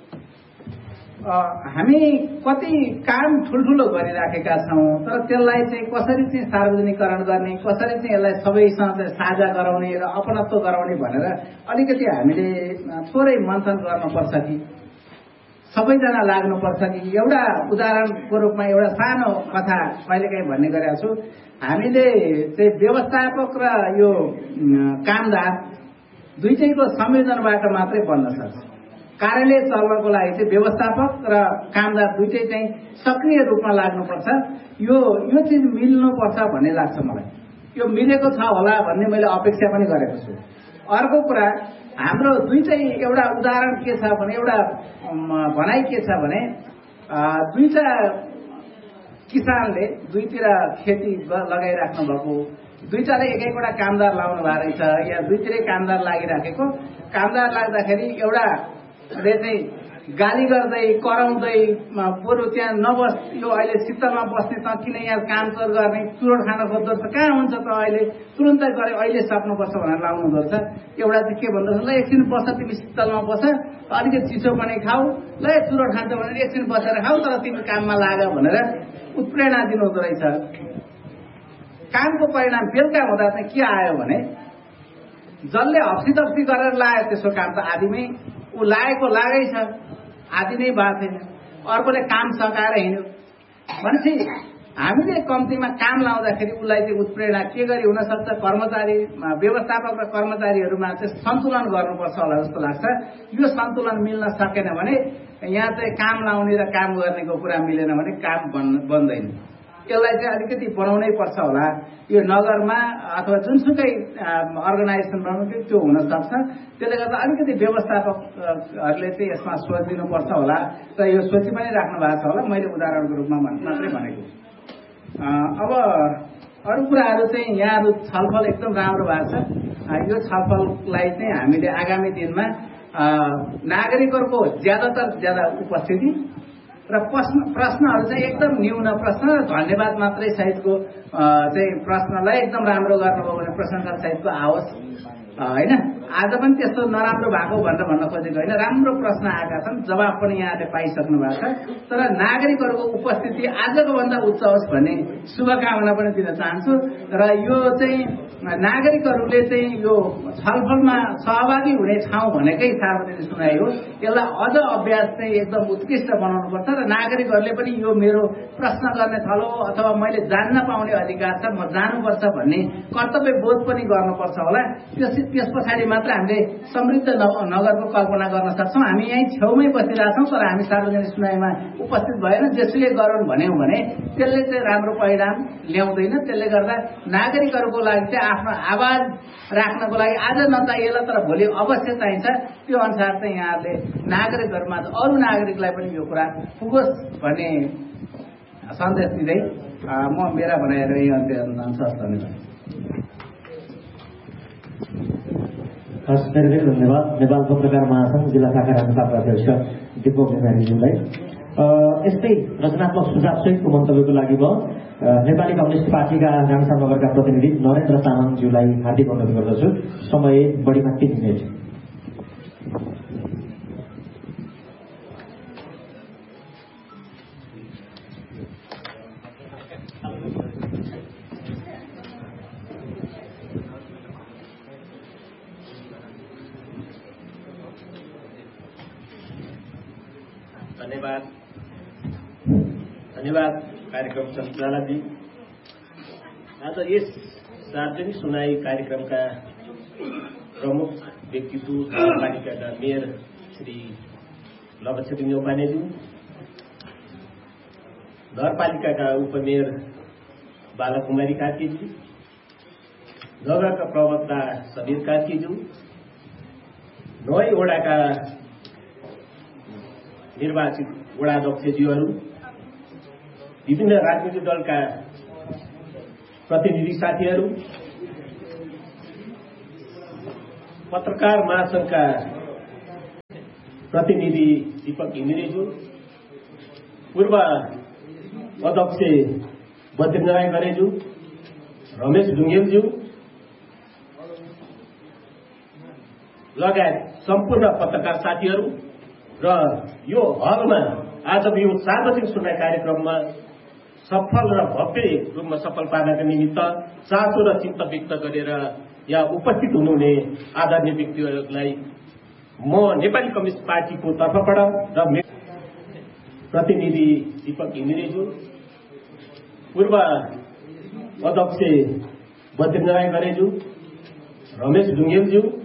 हामी कति काम ठुल्ठुलो गरिराखेका छौँ, तर त्यसलाई चाहिँ कसरी चाहिँ सार्वजनिकरण गर्ने, कसरी चाहिँ यसलाई सबैसँग चाहिँ साझा गराउने र अपनत्व गराउने भनेर अलिकति हामीले थोरै मन्थन गर्नुपर्छ कि सबैजना लाग्नुपर्छ कि। एउटा उदाहरणको रूपमा एउटा सानो कथा कहिलेकाहीँ भन्ने गरेका छु। हामीले चाहिँ व्यवस्थापक र यो कामदार दुईटैको संयोजनबाट मात्रै बन्न सक्छ। कार्यालय चल्नको लागि चाहिँ व्यवस्थापक र कामदार दुईटै चाहिँ सक्रिय रूपमा लाग्नुपर्छ। यो यो चिज मिल्नुपर्छ भन्ने लाग्छ मलाई। यो मिलेको छ होला भन्ने मैले अपेक्षा पनि गरेको छु। अर्को कुरा, हाम्रो दुईटै एउटा उदाहरण के छ भने, एउटा भनाइ के छ भने, दुईटा किसानले दुईतिर खेती लगाइराख्नु भएको, दुईटाले एक एकवटा कामदार लाउनु भएको रहेछ या दुईतिरै कामदार लागिराखेको। कामदार लाग्दाखेरि एउटा ले चाहिँ गाली गर्दै कराउँदै बरु त्यहाँ नबस्, यो अहिले शीतलमा बस्ने त किन यहाँ काम चोर गर्ने, चुरोट खान खोज्दो रहेछ, कहाँ हुन्छ त अहिले तुरुन्तै गरे अहिले सक्नुपर्छ भनेर लाउनु पर्छ। एउटा चाहिँ के भन्दछ, ल एकछिन बस तिमी शीतलमा बस, अलिकति चिसो पनि खाऊ, ल चुरोट खान्छ भनेर एकछिन बसेर खाऊ, तर तिमी काममा लाग भनेर उत्प्रेरणा दिनुहुँदो रहेछ। कामको परिणाम बेलुका हुँदा चाहिँ के आयो भने, जसले हप्सी तप्सी गरेर लायो त्यसो काम त आदिमै ऊ लागेको लागै छ, आदि नै भएको छैन। अर्कोले काम सकाएर हिँड्यो भनेपछि हामीले कम्तीमा काम लाउँदाखेरि उसलाई चाहिँ उत्प्रेरणा के गरी हुन सक्छ, कर्मचारी व्यवस्थापक र कर्मचारीहरूमा चाहिँ सन्तुलन गर्नुपर्छ होला जस्तो लाग्छ। यो सन्तुलन मिल्न सकेन भने यहाँ चाहिँ काम लाउने र काम गर्नेको कुरा मिलेन भने काम बन्दैन। यसलाई चाहिँ अलिकति बनाउनै पर्छ होला। यो नगरमा अथवा जुनसुकै अर्गनाइजेसनमा पनि त्यो हुन सक्छ। त्यसले गर्दा अलिकति व्यवस्थापकहरूले चाहिँ यसमा सोचिदिनुपर्छ होला र यो सोची पनि राख्नु भएको छ होला। मैले उदाहरणको रूपमा मात्रै भनेको। अब अरू कुराहरू चाहिँ यहाँहरू छलफल एकदम राम्रो भएको छ। यो छलफललाई चाहिँ हामीले आगामी दिनमा नागरिकहरूको ज्यादातर ज्यादा उपस्थिति र प्रश्न प्रश्नहरू चाहिँ एकदम न्यून प्रश्न र धन्यवाद मात्रै सहितको चाहिँ प्रश्नलाई एकदम राम्रो गर्नुभयो भने प्रशंसा सहितको आओस् होइन। आज पनि त्यस्तो नराम्रो भएको भनेर भन्न खोजेको होइन, राम्रो प्रश्न आएका छन्, जवाब पनि यहाँले पाइसक्नु भएको छ। तर नागरिकहरूको उपस्थिति आजको भन्दा उच्च होस् भन्ने शुभकामना पनि दिन चाहन्छु। र यो चाहिँ नागरिकहरूले चाहिँ यो छलफलमा सहभागी हुने ठाउँ भनेकै सार्वजनिक सुनाइ हो। यसलाई अझ अभ्यास चाहिँ एकदम उत्कृष्ट बनाउनुपर्छ र नागरिकहरूले पनि यो मेरो प्रश्न गर्ने थलो अथवा मैले जान्न पाउने अधिकार छ, म जानुपर्छ भन्ने कर्तव्य बोध पनि गर्नुपर्छ होला। त्यस त्यस पछाडि मात्र हामीले समृद्ध नगरको कल्पना गर्न सक्छौँ। हामी यहीँ छेउमै बसिरहेछौँ, तर हामी सार्वजनिक सुनाइमा उपस्थित भएन जेसुकै गरौँ भन्यौँ भने त्यसले चाहिँ राम्रो परिणाम ल्याउँदैन। त्यसले गर्दा नागरिकहरूको लागि चाहिँ आफ्नो आवाज राख्नको लागि आज नचाहिएला तर भोलि अवश्य चाहिन्छ। त्यो अनुसार चाहिँ यहाँले नागरिकहरूमा अरू नागरिकलाई पनि यो कुरा पुगोस् भन्ने सन्देश दिँदै म मेरा भनाइहरू यही अन्त्य गर्न चाहन्छु। धन्यवाद। हस्, धेरै धेरै धन्यवाद नेपाल पत्रकार महासङ्घ जिल्ला शाखा राष्ट्रपाल अध्यक्ष दिपक नेपालीज्यूलाई। यस्तै रचनात्मक सुझावसहितको मन्तव्यको लागि म नेपाली कम्युनिस्ट पार्टीका रामेछाप नगरका प्रतिनिधि नरेन्द्र तामाङज्यूलाई हार्दिक अनुरोध गर्दछु। समय बढीमा तीन मिनट। धन्यवाद धन्यवाद कार्यक्रम सञ्चालकजी। आज यस सार्वजनिक सुनाई कार्यक्रमका प्रमुख व्यक्तित्व नगरपालिकाका मेयर श्री लभक्षेत्री न्यौपानेज्यू, नगरपालिकाका उपमेयर बालकुमारी कार्कीज्यू, नगरका प्रवक्ता समीर कार्कीज्यू, नौ वडाका निर्वाचित वडाध्यक्षज्यूहरू, विभिन्न राजनीतिक दलका प्रतिनिधि साथीहरू, पत्रकार महासंघका प्रतिनिधि दीपक घिमिरेज्यू, पूर्व अध्यक्ष बद्रीन्द्र राई गरेज्यू, रमेश ढुङ्गेलज्यू लगायत सम्पूर्ण पत्रकार साथीहरू र यो हलमा आज यो सार्वजनिक सुनवाई कार्यक्रममा सफल र भव्य रूपमा सफल पार्नका निमित्त चासो र चित्त व्यक्त गरेर यहाँ उपस्थित हुनुहुने आदरणीय व्यक्तिहरूलाई म नेपाली कम्युनिस्ट पार्टीको तर्फबाट र प्रतिनिधि दीपक घिमिरेज्यू, पूर्व अध्यक्ष बद्रीन्द्र राई गरेज्यू, रमेश ढुङ्गेलज्यू